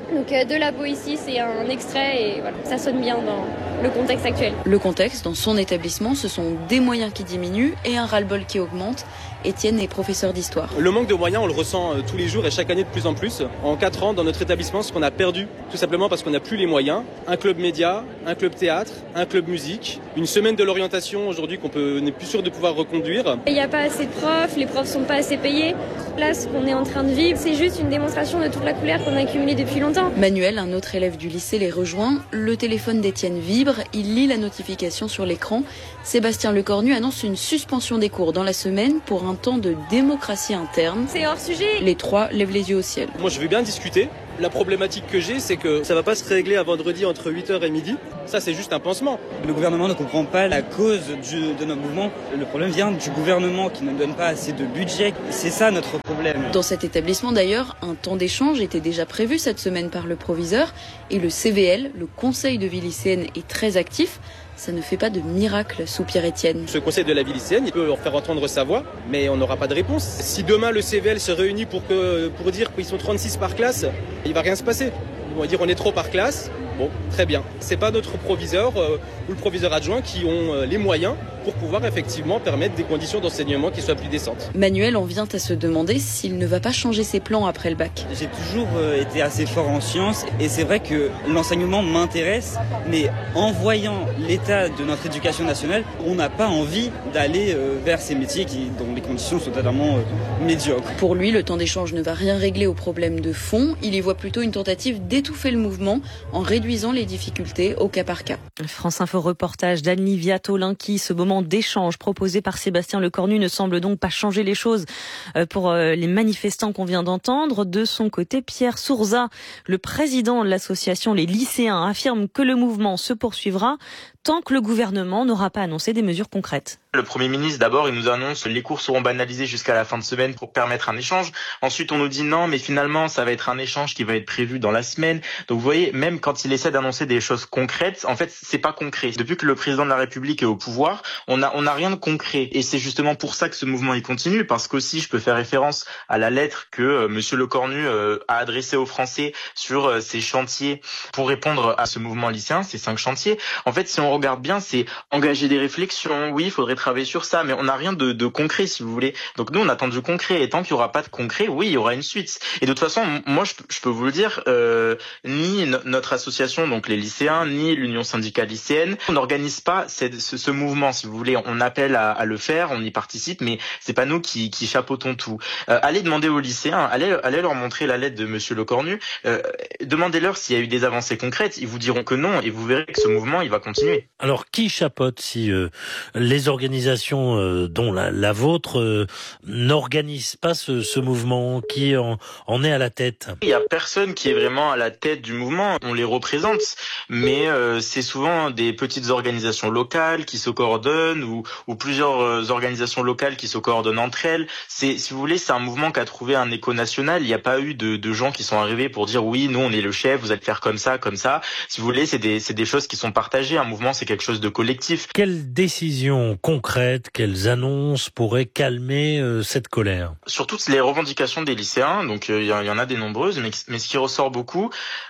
Donc euh, de la poésie, c'est un extrait et voilà, ça sonne bien dans le contexte actuel. Le contexte, dans son établissement, ce sont des moyens qui diminuent et un ras-le-bol qui augmente. Étienne est professeur d'histoire. Le manque de moyens, on le ressent euh, tous les jours et chaque année de plus en plus. En quatre ans, dans notre établissement, ce qu'on a perdu, tout simplement parce qu'on n'a plus les moyens. Un club média, un club théâtre, un club musique, une semaine de l'orientation aujourd'hui qu'on peut, n'est plus sûr de pouvoir reconduire. Il n'y a pas assez de profs, les profs sont pas assez payés. Là, ce qu'on est en train de vivre, c'est juste une démonstration de toute la colère qu'on a accumulée depuis longtemps. Manuel, un autre élève du lycée, les rejoint. Le téléphone d'Étienne vibre, il lit la notification sur l'écran. Sébastien Lecornu annonce une suspension des cours dans la semaine pour un temps de démocratie interne. C'est hors sujet. Les trois lèvent les yeux au ciel. Moi, je veux bien discuter. La problématique que j'ai, c'est que ça va pas se régler à vendredi entre huit heures et midi. Ça, c'est juste un pansement. Le gouvernement ne comprend pas la cause du, de notre mouvement. Le problème vient du gouvernement qui ne donne pas assez de budget. C'est ça notre problème. Dans cet établissement, d'ailleurs, un temps d'échange était déjà prévu cette semaine par le proviseur. Et le C V L, le conseil de vie lycéenne, est très actif. Ça ne fait pas de miracle, soupire Étienne. Ce conseil de la vie lycéenne, il peut leur faire entendre sa voix, mais on n'aura pas de réponse. Si demain le C V L se réunit pour, que, pour dire qu'ils sont trente-six par classe, il va rien se passer. Ils vont dire on est trop par classe. Bon, très bien. C'est pas notre proviseur euh, ou le proviseur adjoint qui ont euh, les moyens pour pouvoir effectivement permettre des conditions d'enseignement qui soient plus décentes. Manuel en vient à se demander s'il ne va pas changer ses plans après le bac. J'ai toujours euh, été assez fort en sciences et c'est vrai que l'enseignement m'intéresse, mais en voyant l'état de notre éducation nationale, on n'a pas envie d'aller euh, vers ces métiers qui, dont les conditions sont totalement euh, médiocres. Pour lui, le temps d'échange ne va rien régler aux problèmes de fond. Il y voit plutôt une tentative d'étouffer le mouvement en réduisant les difficultés au cas par cas. France Info reportage d'Anne-Livia Tolinki. Ce moment d'échange proposé par Sébastien Lecornu ne semble donc pas changer les choses pour les manifestants qu'on vient d'entendre. De son côté, Pierre Sourza, le président de l'association Les Lycéens, affirme que le mouvement se poursuivra tant que le gouvernement n'aura pas annoncé des mesures concrètes. Le Premier ministre, d'abord, il nous annonce que les cours seront banalisés jusqu'à la fin de semaine pour permettre un échange. Ensuite, on nous dit non, mais finalement, ça va être un échange qui va être prévu dans la semaine. Donc, vous voyez, même quand il essaie d'annoncer des choses concrètes, en fait, c'est pas concret. Depuis que le président de la République est au pouvoir, on a, on a rien de concret. Et c'est justement pour ça que ce mouvement, il continue, parce qu'aussi, je peux faire référence à la lettre que euh, Monsieur Lecornu euh, a adressée aux Français sur euh, ces chantiers pour répondre à ce mouvement lycéen, ces cinq chantiers. En fait, si on regarde bien, c'est engager des réflexions. Oui, il faudrait travailler sur ça, mais on n'a rien de, de concret, si vous voulez. Donc nous, on attend du concret. Et tant qu'il n'y aura pas de concret, oui, il y aura une suite. Et de toute façon, moi, je, je peux vous le dire, euh, ni no- notre association, donc les lycéens, ni l'Union syndicale lycéenne, on n'organise pas cette, ce, ce mouvement, si vous voulez. On appelle à, à le faire, on y participe, mais c'est pas nous qui, qui chapeautons tout. Euh, allez demander aux lycéens, allez, allez leur montrer la lettre de Monsieur Lecornu, euh, demandez-leur s'il y a eu des avancées concrètes. Ils vous diront que non, et vous verrez que ce mouvement, il va continuer. Alors, qui chapeaute si euh, les organisations, euh, dont la, la vôtre, euh, n'organisent pas ce, ce mouvement? Qui en, en est à la tête? Il y a personne qui est vraiment à la tête du mouvement. On les représente, mais euh, c'est souvent des petites organisations locales qui se coordonnent ou, ou plusieurs organisations locales qui se coordonnent entre elles. C'est, si vous voulez, c'est un mouvement qui a trouvé un écho national. Il n'y a pas eu de, de gens qui sont arrivés pour dire oui, nous on est le chef, vous allez faire comme ça, comme ça. Si vous voulez, c'est des, c'est des choses qui sont partagées. Un mouvement, c'est quelque chose de collectif. Quelles décisions concrètes, quelles annonces pourraient calmer euh, cette colère? Sur toutes les revendications des lycéens, donc il euh, y, y en a des nombreuses, mais, mais ce qui ressort beaucoup,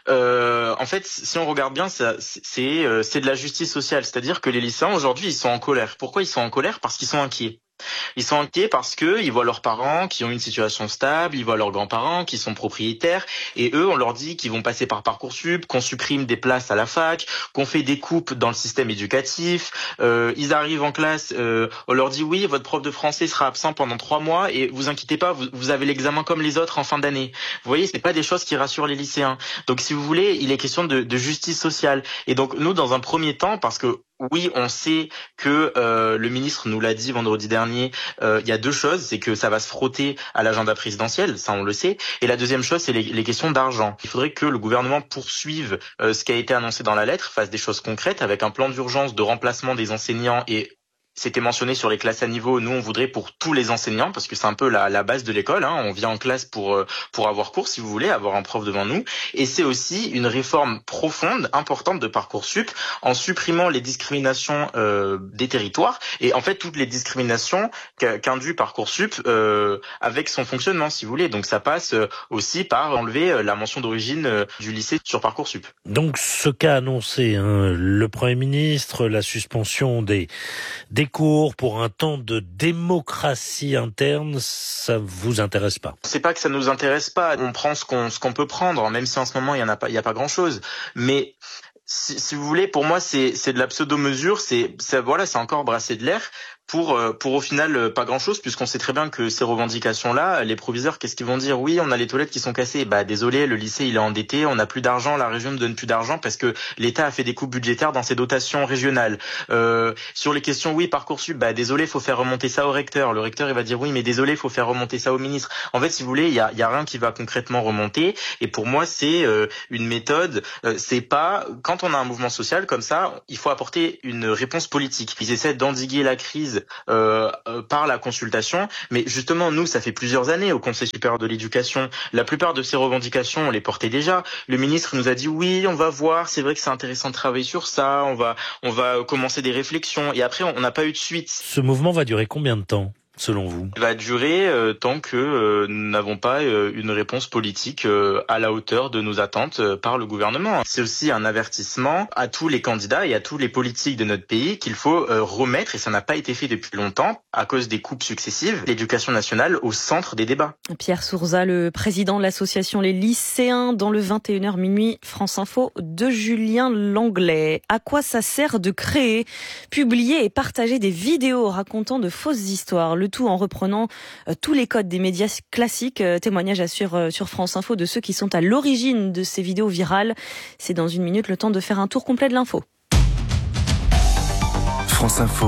euh, en fait, si on regarde bien, ça, c'est, euh, c'est de la justice sociale. C'est-à-dire que les lycéens, aujourd'hui, ils sont en colère. Pourquoi ils sont en colère? Parce qu'ils sont inquiets. Ils sont inquiets parce que ils voient leurs parents qui ont une situation stable, ils voient leurs grands-parents qui sont propriétaires, et eux, on leur dit qu'ils vont passer par Parcoursup, qu'on supprime des places à la fac, qu'on fait des coupes dans le système éducatif. Euh, ils arrivent en classe, euh, on leur dit oui, votre prof de français sera absent pendant trois mois et vous inquiétez pas, vous, vous avez l'examen comme les autres en fin d'année. Vous voyez, c'est pas des choses qui rassurent les lycéens. Donc, si vous voulez, il est question de, de justice sociale. Et donc, nous, dans un premier temps, parce que oui, on sait que euh, le ministre nous l'a dit vendredi dernier, euh, il y a deux choses, c'est que ça va se frotter à l'agenda présidentiel, ça on le sait, et la deuxième chose, c'est les, les questions d'argent. Il faudrait que le gouvernement poursuive euh, ce qui a été annoncé dans la lettre, fasse des choses concrètes avec un plan d'urgence de remplacement des enseignants et c'était mentionné sur les classes à niveau. Nous, on voudrait pour tous les enseignants, parce que c'est un peu la, la base de l'école. Hein. On vient en classe pour pour avoir cours, si vous voulez, avoir un prof devant nous. Et c'est aussi une réforme profonde, importante de Parcoursup, en supprimant les discriminations euh, des territoires et en fait toutes les discriminations qu'induit Parcoursup euh, avec son fonctionnement, si vous voulez. Donc ça passe aussi par enlever la mention d'origine du lycée sur Parcoursup. Donc ce qu'a annoncé hein, le Premier ministre, la suspension des des cours pour un temps de démocratie interne, ça vous intéresse pas? C'est pas que ça nous intéresse pas. On prend ce qu'on ce qu'on peut prendre, même si en ce moment il y en a pas, il y a pas grand chose. Mais si, si vous voulez, pour moi c'est c'est de la pseudo-mesure. C'est ça, voilà, c'est encore brasser de l'air. Pour pour au final pas grand chose, puisqu'on sait très bien que ces revendications là, les proviseurs, qu'est-ce qu'ils vont dire? Oui, on a les toilettes qui sont cassées. Bah désolé, le lycée il est endetté, on n'a plus d'argent, la région ne donne plus d'argent parce que l'État a fait des coupes budgétaires dans ses dotations régionales. Euh, sur les questions, oui, Parcoursup, bah désolé, faut faire remonter ça au recteur. Le recteur il va dire oui, mais désolé, faut faire remonter ça au ministre. En fait, si vous voulez, il y a il y a rien qui va concrètement remonter. Et pour moi, c'est euh, une méthode. Euh, c'est pas quand on a un mouvement social comme ça, il faut apporter une réponse politique. Ils essaient d'endiguer la crise Euh, euh, par la consultation, mais justement nous ça fait plusieurs années au Conseil supérieur de l'éducation, la plupart de ces revendications on les portait déjà. Le ministre nous a dit oui, on va voir, c'est vrai que c'est intéressant de travailler sur ça, on va on va commencer des réflexions, et après on n'a pas eu de suite. Ce mouvement va durer combien de temps, selon vous? Il va durer euh, tant que euh, nous n'avons pas euh, une réponse politique euh, à la hauteur de nos attentes euh, par le gouvernement. C'est aussi un avertissement à tous les candidats et à tous les politiques de notre pays qu'il faut euh, remettre, et ça n'a pas été fait depuis longtemps à cause des coupes successives, l'éducation nationale au centre des débats. Pierre Sourza, le président de l'association Les Lycéens, dans le vingt et une heures minuit, France Info de Julien Langlais. À quoi ça sert de créer, publier et partager des vidéos racontant de fausses histoires? Le tout en reprenant euh, tous les codes des médias classiques. Euh, témoignage assure euh, sur France Info de ceux qui sont à l'origine de ces vidéos virales. C'est dans une minute le temps de faire un tour complet de l'info. France Info,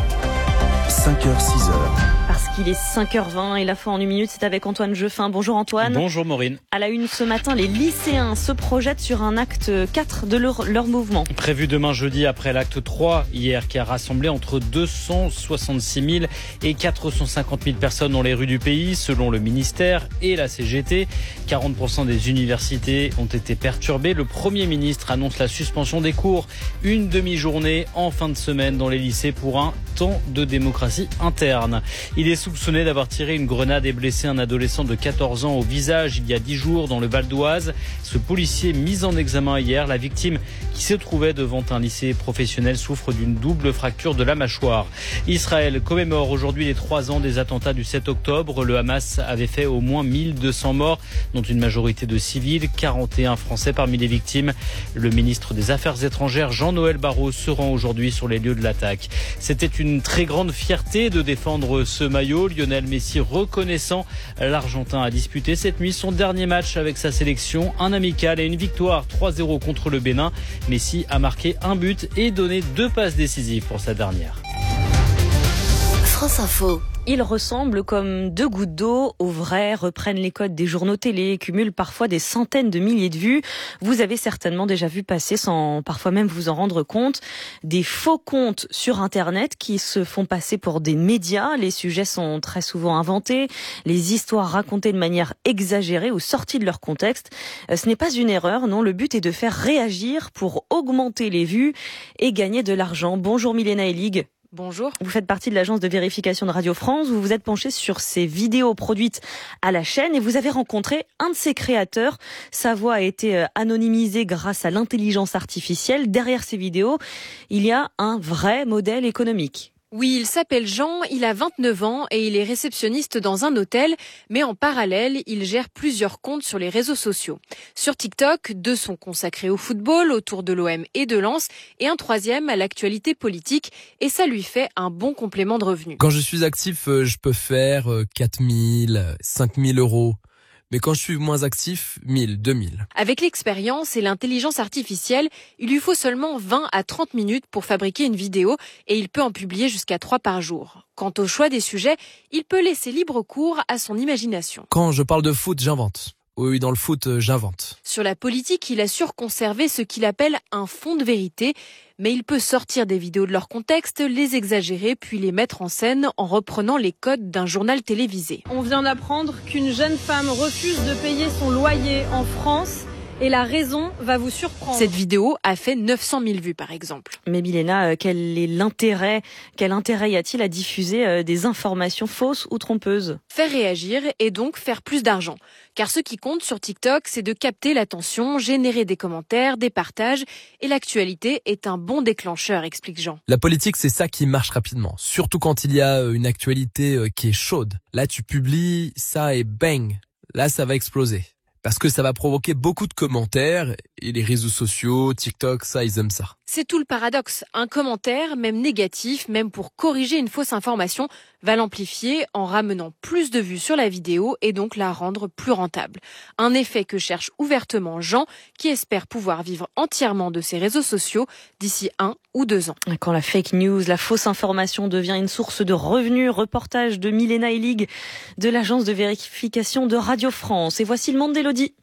cinq heures six heures. Parce qu'il est cinq heures vingt et la fin en une minute, c'est avec Antoine Jeuffin. Bonjour Antoine. Bonjour Maureen. À la une ce matin, les lycéens se projettent sur un acte quatre de leur, leur mouvement. Prévu demain jeudi après l'acte trois hier qui a rassemblé entre deux cent soixante-six mille et quatre cent cinquante mille personnes dans les rues du pays, selon le ministère et la C G T. quarante pour cent des universités ont été perturbées. Le Premier ministre annonce la suspension des cours. Une demi-journée en fin de semaine dans les lycées pour un temps de démocratie interne. Il est soupçonné d'avoir tiré une grenade et blessé un adolescent de quatorze ans au visage il y a dix jours dans le Val d'Oise. Ce policier mis en examen hier, la victime qui se trouvait devant un lycée professionnel souffre d'une double fracture de la mâchoire. Israël commémore aujourd'hui les trois ans des attentats du sept octobre. Le Hamas avait fait au moins mille deux cents morts, dont une majorité de civils, quarante et un Français parmi les victimes. Le ministre des Affaires étrangères, Jean-Noël Barrot, se rend aujourd'hui sur les lieux de l'attaque. C'était une très grande fierté de défendre ce maillot. Lionel Messi reconnaissant l'Argentin a disputé cette nuit son dernier match avec sa sélection, un amical et une victoire trois zéro contre le Bénin. Messi a marqué un but et donné deux passes décisives pour sa dernière. France Info. Ils ressemblent comme deux gouttes d'eau au vrai, reprennent les codes des journaux télé, cumulent parfois des centaines de milliers de vues. Vous avez certainement déjà vu passer, sans parfois même vous en rendre compte, des faux comptes sur Internet qui se font passer pour des médias. Les sujets sont très souvent inventés, les histoires racontées de manière exagérée ou sorties de leur contexte. Ce n'est pas une erreur, non, le but est de faire réagir pour augmenter les vues et gagner de l'argent. Bonjour Milena Elig. Bonjour. Vous faites partie de l'agence de vérification de Radio France. Vous vous êtes penché sur ces vidéos produites à la chaîne et vous avez rencontré un de ses créateurs. Sa voix a été anonymisée grâce à l'intelligence artificielle. Derrière ces vidéos, il y a un vrai modèle économique. Oui, il s'appelle Jean, il a vingt-neuf ans et il est réceptionniste dans un hôtel, mais en parallèle, il gère plusieurs comptes sur les réseaux sociaux. Sur TikTok, deux sont consacrés au football, autour de l'O M et de Lens, et un troisième à l'actualité politique, et ça lui fait un bon complément de revenus. Quand je suis actif, je peux faire quatre mille, cinq mille euros. Mais quand je suis moins actif, mille, deux mille. Avec l'expérience et l'intelligence artificielle, il lui faut seulement vingt à trente minutes pour fabriquer une vidéo et il peut en publier jusqu'à trois par jour. Quant au choix des sujets, il peut laisser libre cours à son imagination. Quand je parle de foot, j'invente. Oui, dans le foot, euh, j'invente. Sur la politique, il assure conserver ce qu'il appelle un fond de vérité. Mais il peut sortir des vidéos de leur contexte, les exagérer, puis les mettre en scène en reprenant les codes d'un journal télévisé. On vient d'apprendre qu'une jeune femme refuse de payer son loyer en France. Et la raison va vous surprendre. Cette vidéo a fait neuf cent mille vues, par exemple. Mais Milena, quel est l'intérêt, quel intérêt y a-t-il à diffuser des informations fausses ou trompeuses ? Faire réagir et donc faire plus d'argent. Car ce qui compte sur TikTok, c'est de capter l'attention, générer des commentaires, des partages. Et l'actualité est un bon déclencheur, explique Jean. La politique, c'est ça qui marche rapidement. Surtout quand il y a une actualité qui est chaude. Là, tu publies ça et bang, là, ça va exploser. Parce que ça va provoquer beaucoup de commentaires et les réseaux sociaux, TikTok, ça, ils aiment ça. C'est tout le paradoxe. Un commentaire, même négatif, même pour corriger une fausse information, va l'amplifier en ramenant plus de vues sur la vidéo et donc la rendre plus rentable. Un effet que cherche ouvertement Jean, qui espère pouvoir vivre entièrement de ses réseaux sociaux d'ici un ou deux ans. Quand la fake news, la fausse information devient une source de revenus, reportage de Milena Elig de l'agence de vérification de Radio France. Et voici le monde d'Élodie.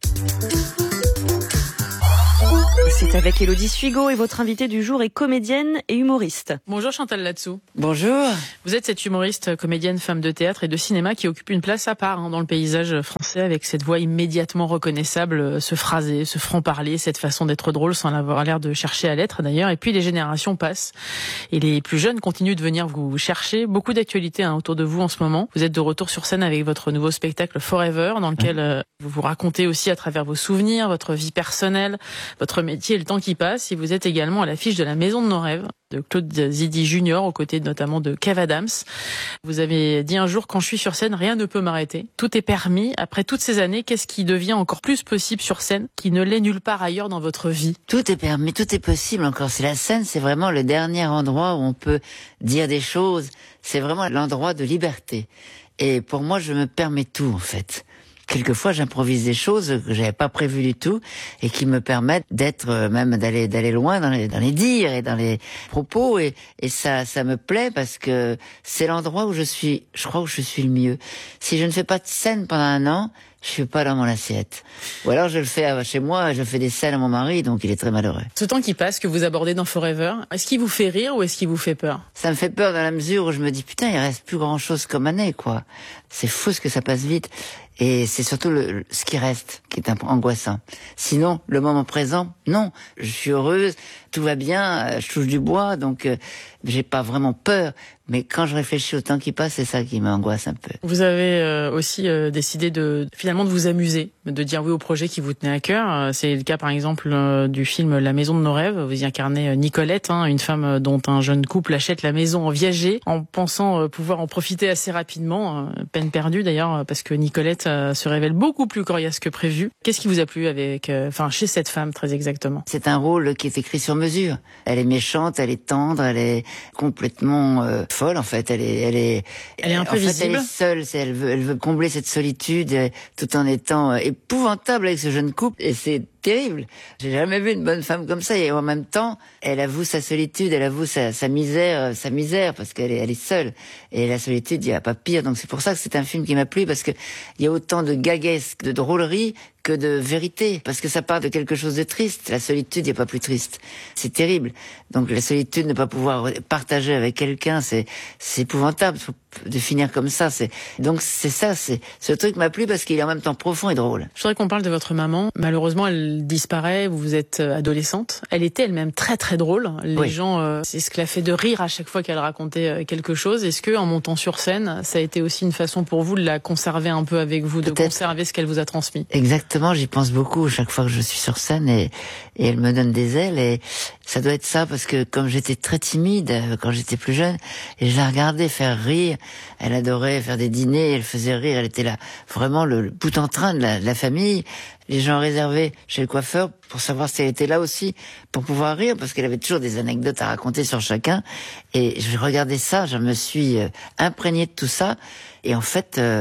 C'est avec Élodie Suigo et votre invitée du jour est comédienne et humoriste. Bonjour Chantal Latsou. Bonjour. Vous êtes cette humoriste, comédienne, femme de théâtre et de cinéma qui occupe une place à part hein, dans le paysage français avec cette voix immédiatement reconnaissable, ce phrasé, ce franc-parler, cette façon d'être drôle sans avoir l'air de chercher à l'être d'ailleurs. Et puis les générations passent et les plus jeunes continuent de venir vous chercher. Beaucoup d'actualités hein, autour de vous en ce moment. Vous êtes de retour sur scène avec votre nouveau spectacle Forever dans lequel euh, vous vous racontez aussi à travers vos souvenirs, votre vie personnelle, votre métier et le temps qui passe. Et vous êtes également à l'affiche de La Maison de nos rêves de Claude Zidi Junior aux côtés notamment de Kev Adams. Vous avez dit un jour, quand je suis sur scène, rien ne peut m'arrêter. Tout est permis. Après toutes ces années, qu'est-ce qui devient encore plus possible sur scène qui ne l'est nulle part ailleurs dans votre vie? Tout est permis, tout est possible encore. C'est la scène, c'est vraiment le dernier endroit où on peut dire des choses. C'est vraiment l'endroit de liberté. Et pour moi, je me permets tout en fait. Quelquefois, j'improvise des choses que j'avais pas prévues du tout et qui me permettent d'être, euh, même d'aller d'aller loin dans les dans les dires et dans les propos et et ça ça me plaît parce que c'est l'endroit où je suis, je crois où je suis le mieux. Si je ne fais pas de scène pendant un an, je suis pas dans mon assiette. Ou alors je le fais chez moi, je fais des scènes à mon mari, donc il est très malheureux. Ce temps qui passe, que vous abordez dans Forever, est-ce qu'il vous fait rire ou est-ce qu'il vous fait peur? Ça me fait peur dans la mesure où je me dis putain, il reste plus grand chose comme année, quoi. C'est fou ce que ça passe vite. Et c'est surtout le, ce qui reste qui est un peu angoissant. Sinon, le moment présent, non. Je suis heureuse, tout va bien, je touche du bois, donc euh, j'ai pas vraiment peur. Mais quand je réfléchis au temps qui passe, c'est ça qui m'angoisse un peu. Vous avez euh, aussi euh, décidé de finalement de vous amuser, de dire oui au projet qui vous tenait à cœur. C'est le cas par exemple euh, du film La Maison de nos rêves. Vous y incarnez Nicolette, hein, une femme dont un jeune couple achète la maison en viager, en pensant euh, pouvoir en profiter assez rapidement. Euh, peine perdue d'ailleurs, parce que Nicolette euh, se révèle beaucoup plus coriace que prévu. Qu'est-ce qui vous a plu avec, enfin euh, chez cette femme très exactement? C'est un rôle qui est écrit sur mesure. Elle est méchante, elle est tendre, elle est complètement euh, folle en fait. Elle est, elle est, elle est imprévisible. En fait, elle est seule. C'est, elle veut, elle veut combler cette solitude euh, tout en étant euh, épouvantable avec ce jeune couple. Et c'est terrible. J'ai jamais vu une bonne femme comme ça. Et en même temps, elle avoue sa solitude, elle avoue sa, sa misère, sa misère parce qu'elle est, elle est seule. Et la solitude, il n'y a pas pire. Donc c'est pour ça que c'est un film qui m'a plu parce que il y a autant de gaguesque, de drôlerie que de vérité. Parce que ça part de quelque chose de triste. La solitude, il n'y a pas plus triste. C'est terrible. Donc la solitude, ne pas pouvoir partager avec quelqu'un, c'est, c'est épouvantable de finir comme ça. C'est, donc c'est ça, c'est, ce truc m'a plu parce qu'il est en même temps profond et drôle. Je voudrais qu'on parle de votre maman. Malheureusement, elle disparaît, vous êtes adolescente. Elle était elle-même très très drôle. Les oui. gens, euh, c'est ce qui l'a fait de rire à chaque fois qu'elle racontait quelque chose. Est-ce que, en montant sur scène, ça a été aussi une façon pour vous de la conserver un peu avec vous, de Peut-être. conserver ce qu'elle vous a transmis? Exactement, j'y pense beaucoup chaque fois que je suis sur scène et, et elle me donne des ailes et ça doit être ça parce que comme j'étais très timide quand j'étais plus jeune et je la regardais faire rire, elle adorait faire des dîners, elle faisait rire, elle était là vraiment le, le bout en train de la, de la famille. Les gens réservaient chez le coiffeur pour savoir si elle était là aussi, pour pouvoir rire, parce qu'elle avait toujours des anecdotes à raconter sur chacun. Et je regardais ça, je me suis euh, imprégné de tout ça. Et en fait, euh,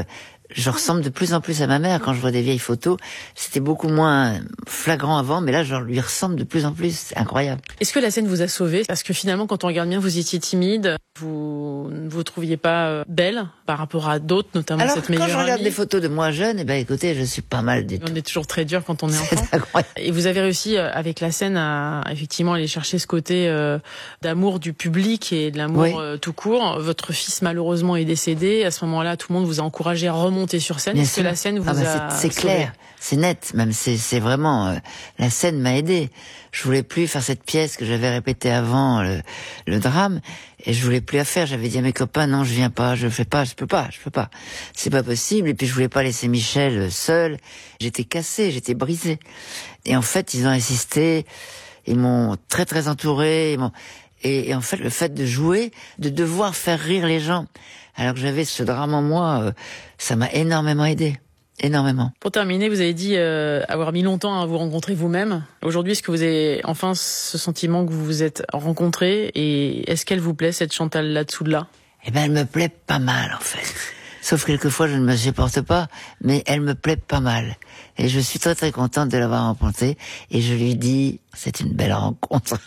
je ressemble de plus en plus à ma mère. Quand je vois des vieilles photos, c'était beaucoup moins flagrant avant, mais là, je lui ressemble de plus en plus. C'est incroyable. Est-ce que la scène vous a sauvé? Parce que finalement, quand on regarde bien, vous étiez timide, vous ne vous trouviez pas belle par rapport à d'autres, notamment Alors, cette meilleure amie. Alors, quand je regarde des photos de moi jeune, eh ben, écoutez, je suis pas mal du tout. On est toujours très dur quand on est enfant. Incroyable. Et vous avez réussi, avec la scène, à effectivement aller chercher ce côté euh, d'amour du public et de l'amour oui. euh, tout court. Votre fils, malheureusement, est décédé. À ce moment-là, tout le monde vous a encouragé à remonter sur scène. Est-ce que la scène vous ah bah a C'est, c'est clair, c'est net. Même c'est, c'est vraiment... Euh, la scène m'a aidé. Je voulais plus faire cette pièce que j'avais répétée avant le, le drame, et je voulais plus la faire. J'avais dit à mes copains, non, je viens pas, je fais pas, je peux pas, je peux pas. C'est pas possible. Et puis je voulais pas laisser Michel seul. J'étais cassée, j'étais brisée. Et en fait, ils ont insisté. Ils m'ont très très entouré. Ils m'ont... Et, et en fait, le fait de jouer, de devoir faire rire les gens, alors que j'avais ce drame en moi, euh, ça m'a énormément aidé. Énormément. Pour terminer, vous avez dit euh, avoir mis longtemps à vous rencontrer vous-même. Aujourd'hui, est-ce que vous avez enfin ce sentiment que vous vous êtes rencontré, et est-ce qu'elle vous plaît, cette Chantal là-dessous-là? Eh ben, elle me plaît pas mal, en fait. Sauf quelquefois, je ne me supporte pas, mais elle me plaît pas mal. Et je suis très très contente de l'avoir rencontrée, et je lui dis, c'est une belle rencontre.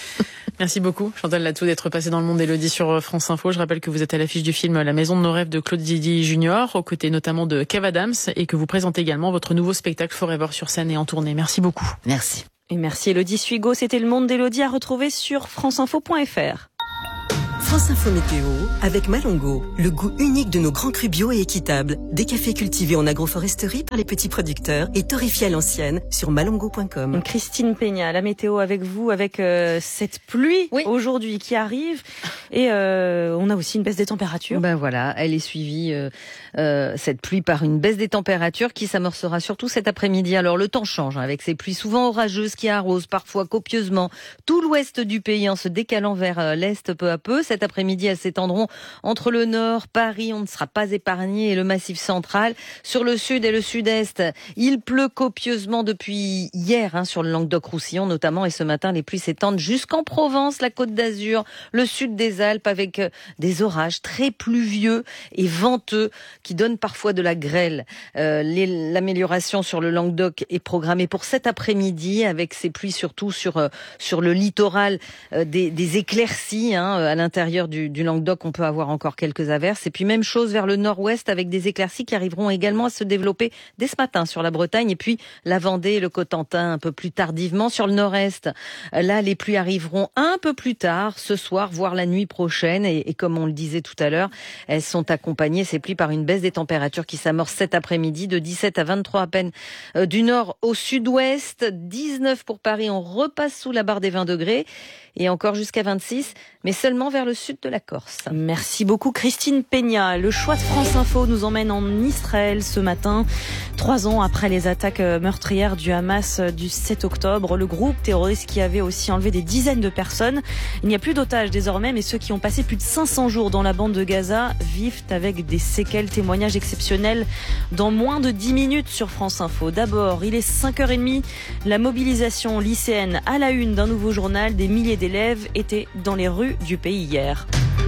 Merci beaucoup, Chantal Latsou, d'être passée dans le monde d'Élodie sur France Info. Je rappelle que vous êtes à l'affiche du film La Maison de nos rêves de Claude Zidi Junior, aux côtés notamment de Kev Adams, et que vous présentez également votre nouveau spectacle Forever sur scène et en tournée. Merci beaucoup. Merci. Et merci Élodie Suigo. C'était le monde d'Élodie à retrouver sur franceinfo point f r. France Info Météo avec Malongo, le goût unique de nos grands crus bio et équitables. Des cafés cultivés en agroforesterie par les petits producteurs et torréfiés à l'ancienne sur malongo point com. Christine Peña, la météo avec vous, avec euh, cette pluie oui. aujourd'hui qui arrive, et euh, on a aussi une baisse des températures. Ben voilà, elle est suivie euh, euh, cette pluie par une baisse des températures qui s'amorcera surtout cet après-midi. Alors le temps change hein, avec ces pluies souvent orageuses qui arrosent parfois copieusement tout l'ouest du pays en se décalant vers euh, l'est peu à peu. Cet après-midi, elles s'étendront entre le nord, Paris, on ne sera pas épargné, et le massif central. Sur le sud et le sud-est, il pleut copieusement depuis hier hein, sur le Languedoc-Roussillon notamment, et ce matin, les pluies s'étendent jusqu'en Provence, la Côte d'Azur, le sud des Alpes, avec des orages très pluvieux et venteux qui donnent parfois de la grêle. Euh, les, l'amélioration sur le Languedoc est programmée pour cet après-midi, avec ces pluies surtout sur, euh, sur le littoral, euh, des, des éclaircies hein, à l'intérieur Du, du Languedoc, on peut avoir encore quelques averses. Et puis même chose vers le nord-ouest, avec des éclaircies qui arriveront également à se développer dès ce matin sur la Bretagne, et puis la Vendée et le Cotentin un peu plus tardivement. Sur le nord-est, là, les pluies arriveront un peu plus tard, ce soir, voire la nuit prochaine. Et, et comme on le disait tout à l'heure, elles sont accompagnées, ces pluies, par une baisse des températures qui s'amorce cet après-midi de dix-sept à vingt-trois à peine euh, du nord au sud-ouest. dix-neuf pour Paris, on repasse sous la barre des vingt degrés. Et encore jusqu'à vingt-six, mais seulement vers le sud de la Corse. Merci beaucoup Christine Peña. Le choix de France Info nous emmène en Israël ce matin. Trois ans après les attaques meurtrières du Hamas du sept octobre, le groupe terroriste qui avait aussi enlevé des dizaines de personnes. Il n'y a plus d'otages désormais, mais ceux qui ont passé plus de cinq cents jours dans la bande de Gaza vivent avec des séquelles. Témoignages exceptionnels dans moins de dix minutes sur France Info. D'abord, il est cinq heures trente. La mobilisation lycéenne à la une d'un nouveau journal. Des milliers d'élèves étaient dans les rues du pays hier.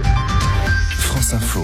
France Info.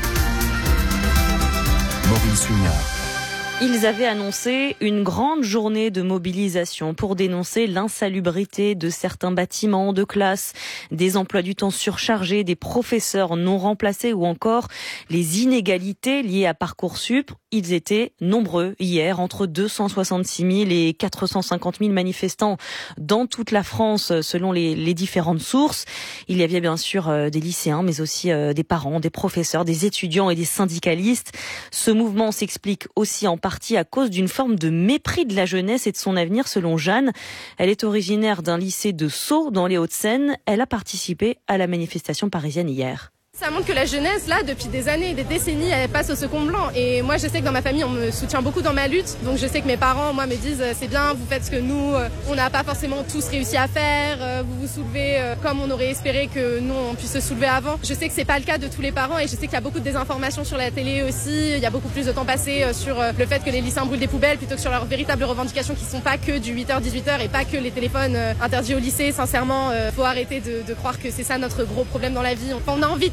Maureen Sougnard. Ils avaient annoncé une grande journée de mobilisation pour dénoncer l'insalubrité de certains bâtiments de classe, des emplois du temps surchargés, des professeurs non remplacés ou encore les inégalités liées à Parcoursup. Ils étaient nombreux hier, entre deux cent soixante-six mille et quatre cent cinquante mille manifestants dans toute la France selon les, les différentes sources. Il y avait bien sûr euh, des lycéens, mais aussi euh, des parents, des professeurs, des étudiants et des syndicalistes. Ce mouvement s'explique aussi en partie à cause d'une forme de mépris de la jeunesse et de son avenir, selon Jeanne. Elle est originaire d'un lycée de Sceaux, dans les Hauts-de-Seine. Elle a participé à la manifestation parisienne hier. Ça montre que la jeunesse, là, depuis des années, des décennies, elle passe au second blanc. Et moi, je sais que dans ma famille, on me soutient beaucoup dans ma lutte. Donc je sais que mes parents, moi, me disent c'est bien, vous faites ce que nous, on n'a pas forcément tous réussi à faire. Vous vous soulevez comme on aurait espéré que nous, on puisse se soulever avant. Je sais que c'est pas le cas de tous les parents et je sais qu'il y a beaucoup de désinformation sur la télé aussi. Il y a beaucoup plus de temps passé sur le fait que les lycéens brûlent des poubelles plutôt que sur leurs véritables revendications qui sont pas que du huit heures dix-huit heures et pas que les téléphones interdits au lycée. Sincèrement, faut arrêter de, de croire que c'est ça notre gros problème dans la vie. Enfin, on a envie de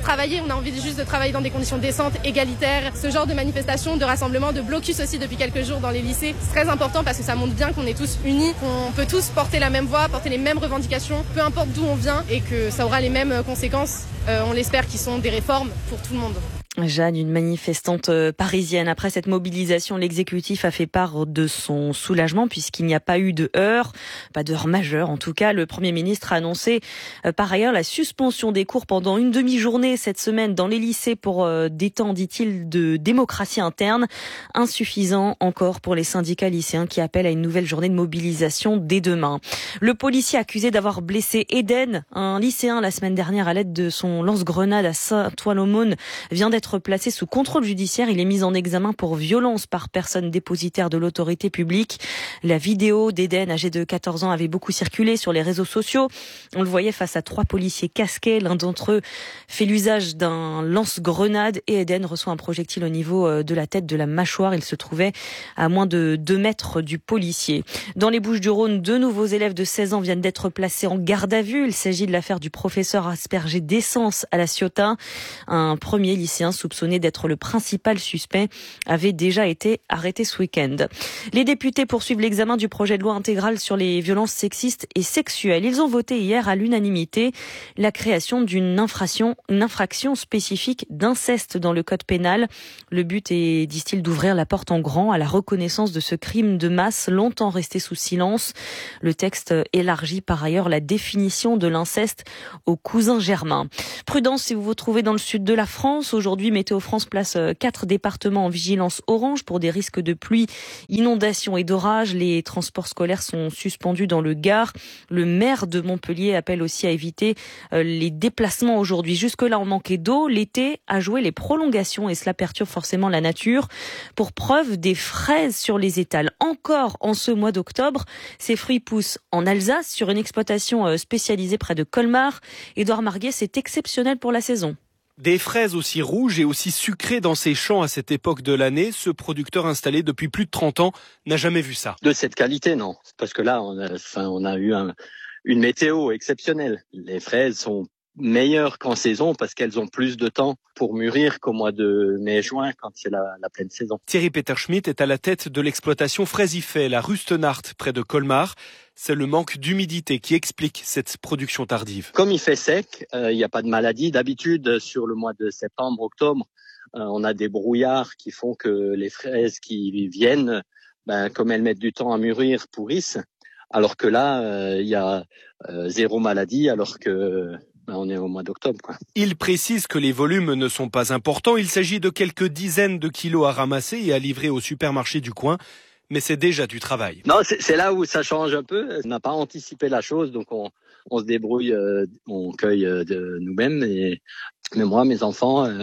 travailler, on a envie juste de travailler dans des conditions décentes, égalitaires. Ce genre de manifestation, de rassemblement, de blocus aussi depuis quelques jours dans les lycées, c'est très important parce que ça montre bien qu'on est tous unis, qu'on peut tous porter la même voix, porter les mêmes revendications, peu importe d'où on vient, et que ça aura les mêmes conséquences, euh, on l'espère, qui sont des réformes pour tout le monde. Jeanne, une manifestante parisienne. Après cette mobilisation, l'exécutif a fait part de son soulagement puisqu'il n'y a pas eu de heurts, pas d'heurts majeures en tout cas. Le Premier ministre a annoncé euh, par ailleurs la suspension des cours pendant une demi-journée cette semaine dans les lycées pour euh, des temps, dit-il, de démocratie interne. Insuffisant encore pour les syndicats lycéens qui appellent à une nouvelle journée de mobilisation dès demain. Le policier accusé d'avoir blessé Eden, un lycéen la semaine dernière à l'aide de son lance-grenade à Saint-Ouen-l'Aumône, vient d'être placé sous contrôle judiciaire. Il est mis en examen pour violence par personne dépositaire de l'autorité publique. La vidéo d'Eden, âgé de quatorze ans, avait beaucoup circulé sur les réseaux sociaux. On le voyait face à trois policiers casqués. L'un d'entre eux fait l'usage d'un lance-grenade et Eden reçoit un projectile au niveau de la tête, de la mâchoire. Il se trouvait à moins de deux mètres du policier. Dans les Bouches-du-Rhône, deux nouveaux élèves de seize ans viennent d'être placés en garde à vue. Il s'agit de l'affaire du professeur aspergé d'essence à La Ciotat. Un premier lycéen soupçonné d'être le principal suspect avait déjà été arrêté ce week-end. Les députés poursuivent l'examen du projet de loi intégral sur les violences sexistes et sexuelles. Ils ont voté hier à l'unanimité la création d'une infraction, une infraction spécifique d'inceste dans le code pénal. Le but est, disent-ils, d'ouvrir la porte en grand à la reconnaissance de ce crime de masse longtemps resté sous silence. Le texte élargit par ailleurs la définition de l'inceste aux cousins germains. Prudence si vous vous trouvez dans le sud de la France. Aujourd'hui, Météo France place quatre départements en vigilance orange pour des risques de pluie, inondations et d'orages. Les transports scolaires sont suspendus dans le Gard. Le maire de Montpellier appelle aussi à éviter les déplacements aujourd'hui. Jusque-là, on manquait d'eau. L'été a joué les prolongations et cela perturbe forcément la nature. Pour preuve, des fraises sur les étals. Encore en ce mois d'octobre, ces fruits poussent en Alsace sur une exploitation spécialisée près de Colmar. Édouard Marguet, c'est exceptionnel pour la saison. Des fraises aussi rouges et aussi sucrées dans ses champs à cette époque de l'année, ce producteur installé depuis plus de trente ans n'a jamais vu ça. De cette qualité, non. Parce que là, on a, enfin, on a eu un, une météo exceptionnelle. Les fraises sont meilleures qu'en saison parce qu'elles ont plus de temps pour mûrir qu'au mois de mai-juin quand c'est la, la pleine saison. Thierry Peterschmidt est à la tête de l'exploitation Fraisifel à Rustenart près de Colmar. C'est le manque d'humidité qui explique cette production tardive. Comme il fait sec, il euh, n'y a pas de maladie. D'habitude, sur le mois de septembre, octobre, euh, on a des brouillards qui font que les fraises qui viennent, ben, comme elles mettent du temps à mûrir, pourrissent. Alors que là, il euh, y a euh, zéro maladie, alors que ben, on est au mois d'octobre, quoi. Il précise que les volumes ne sont pas importants. Il s'agit de quelques dizaines de kilos à ramasser et à livrer au supermarché du coin. Mais c'est déjà du travail. Non, c'est, c'est là où ça change un peu. On n'a pas anticipé la chose, donc on, on se débrouille, euh, on cueille euh, de nous-mêmes. Et, mais moi, mes enfants, euh,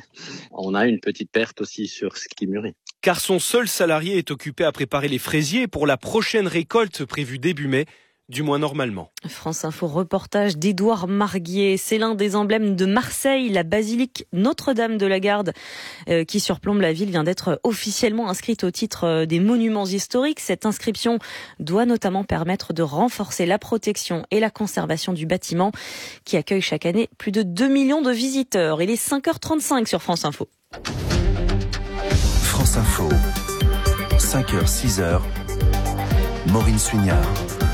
on a une petite perte aussi sur ce qui mûrit. Car son seul salarié est occupé à préparer les fraisiers pour la prochaine récolte prévue début mai. Du moins normalement. France Info reportage d'Édouard Marguier. C'est l'un des emblèmes de Marseille, la basilique Notre-Dame de la Garde euh, qui surplombe la ville vient d'être officiellement inscrite au titre des monuments historiques. Cette inscription doit notamment permettre de renforcer la protection et la conservation du bâtiment qui accueille chaque année plus de deux millions de visiteurs. Il est cinq heures trente-cinq sur France Info. France Info, cinq heures, six heures, Maureen Suignard.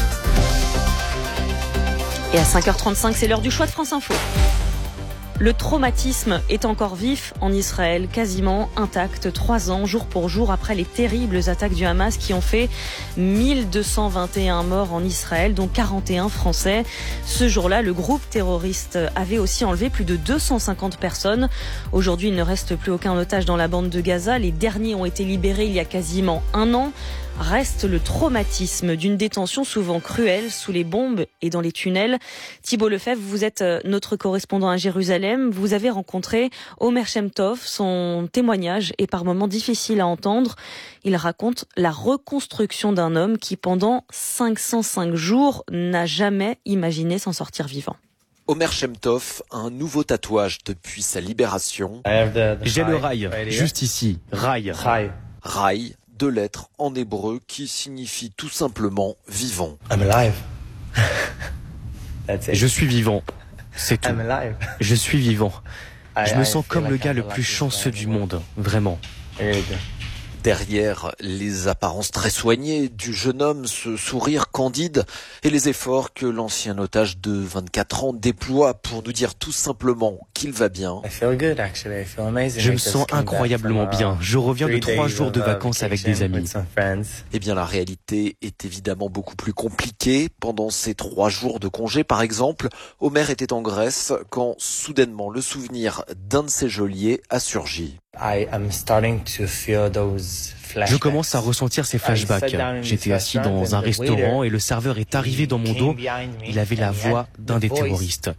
Et à cinq heures trente-cinq, c'est l'heure du choix de France Info. Le traumatisme est encore vif en Israël, quasiment intact, trois ans, jour pour jour, après les terribles attaques du Hamas qui ont fait mille deux cent vingt et un morts en Israël, dont quarante et un Français. Ce jour-là, le groupe terroriste avait aussi enlevé plus de deux cent cinquante personnes. Aujourd'hui, il ne reste plus aucun otage dans la bande de Gaza. Les derniers ont été libérés il y a quasiment un an. Reste le traumatisme d'une détention souvent cruelle sous les bombes et dans les tunnels. Thibault Lefebvre, vous êtes notre correspondant à Jérusalem. Vous avez rencontré Omer Shem Tov. Son témoignage est par moments difficile à entendre. Il raconte la reconstruction d'un homme qui, pendant cinq cent cinq jours, n'a jamais imaginé s'en sortir vivant. Omer Shem Tov a un nouveau tatouage depuis sa libération. J'ai le rail, juste ici. Rail. Rail. Deux lettres en hébreu qui signifient tout simplement vivant. I'm alive. Je suis vivant. C'est tout. I'm alive. Je suis vivant. Je me sens comme le gars le plus chanceux du monde, vraiment. Derrière les apparences très soignées du jeune homme, ce sourire candide et les efforts que l'ancien otage de vingt-quatre ans déploie pour nous dire tout simplement qu'il va bien. Je me sens incroyablement bien. Je reviens de trois jours de vacances avec des amis. Eh bien, la réalité est évidemment beaucoup plus compliquée. Pendant ces trois jours de congé, par exemple, Omer était en Grèce quand soudainement le souvenir d'un de ses geôliers a surgi. Je commence à ressentir ces flashbacks. J'étais assis dans un restaurant et le serveur est arrivé dans mon dos. Il avait la voix d'un des terroristes.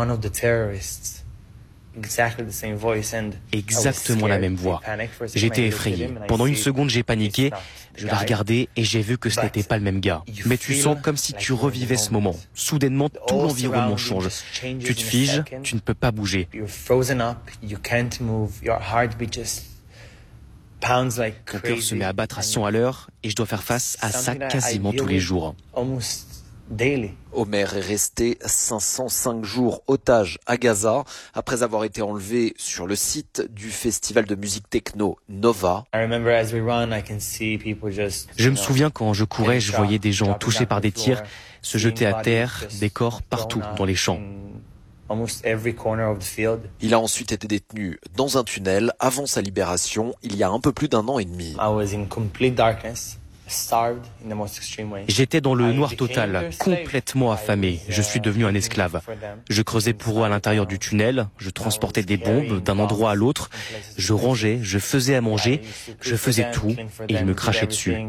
Exactement la même voix. J'étais effrayé. Pendant une seconde, j'ai paniqué. Je l'ai regardé et j'ai vu que ce n'était pas le même gars. Mais tu sens comme si tu revivais ce moment. Soudainement, tout l'environnement change. Tu te figes, tu ne peux pas bouger. Mon cœur se met à battre à cent à l'heure et je dois faire face à ça quasiment tous les jours. Omer est resté cinq cent cinq jours otage à Gaza après avoir été enlevé sur le site du festival de musique techno Nova. Je me souviens quand je courais, je voyais des gens touchés par des tirs se jeter à terre, des corps partout dans les champs. Il a ensuite été détenu dans un tunnel avant sa libération il y a un peu plus d'un an et demi. J'étais dans le noir total, complètement affamé. Je suis devenu un esclave. Je creusais pour eux à l'intérieur du tunnel, je transportais des bombes d'un endroit à l'autre, je rangeais, je faisais à manger, je faisais tout et ils me crachaient dessus.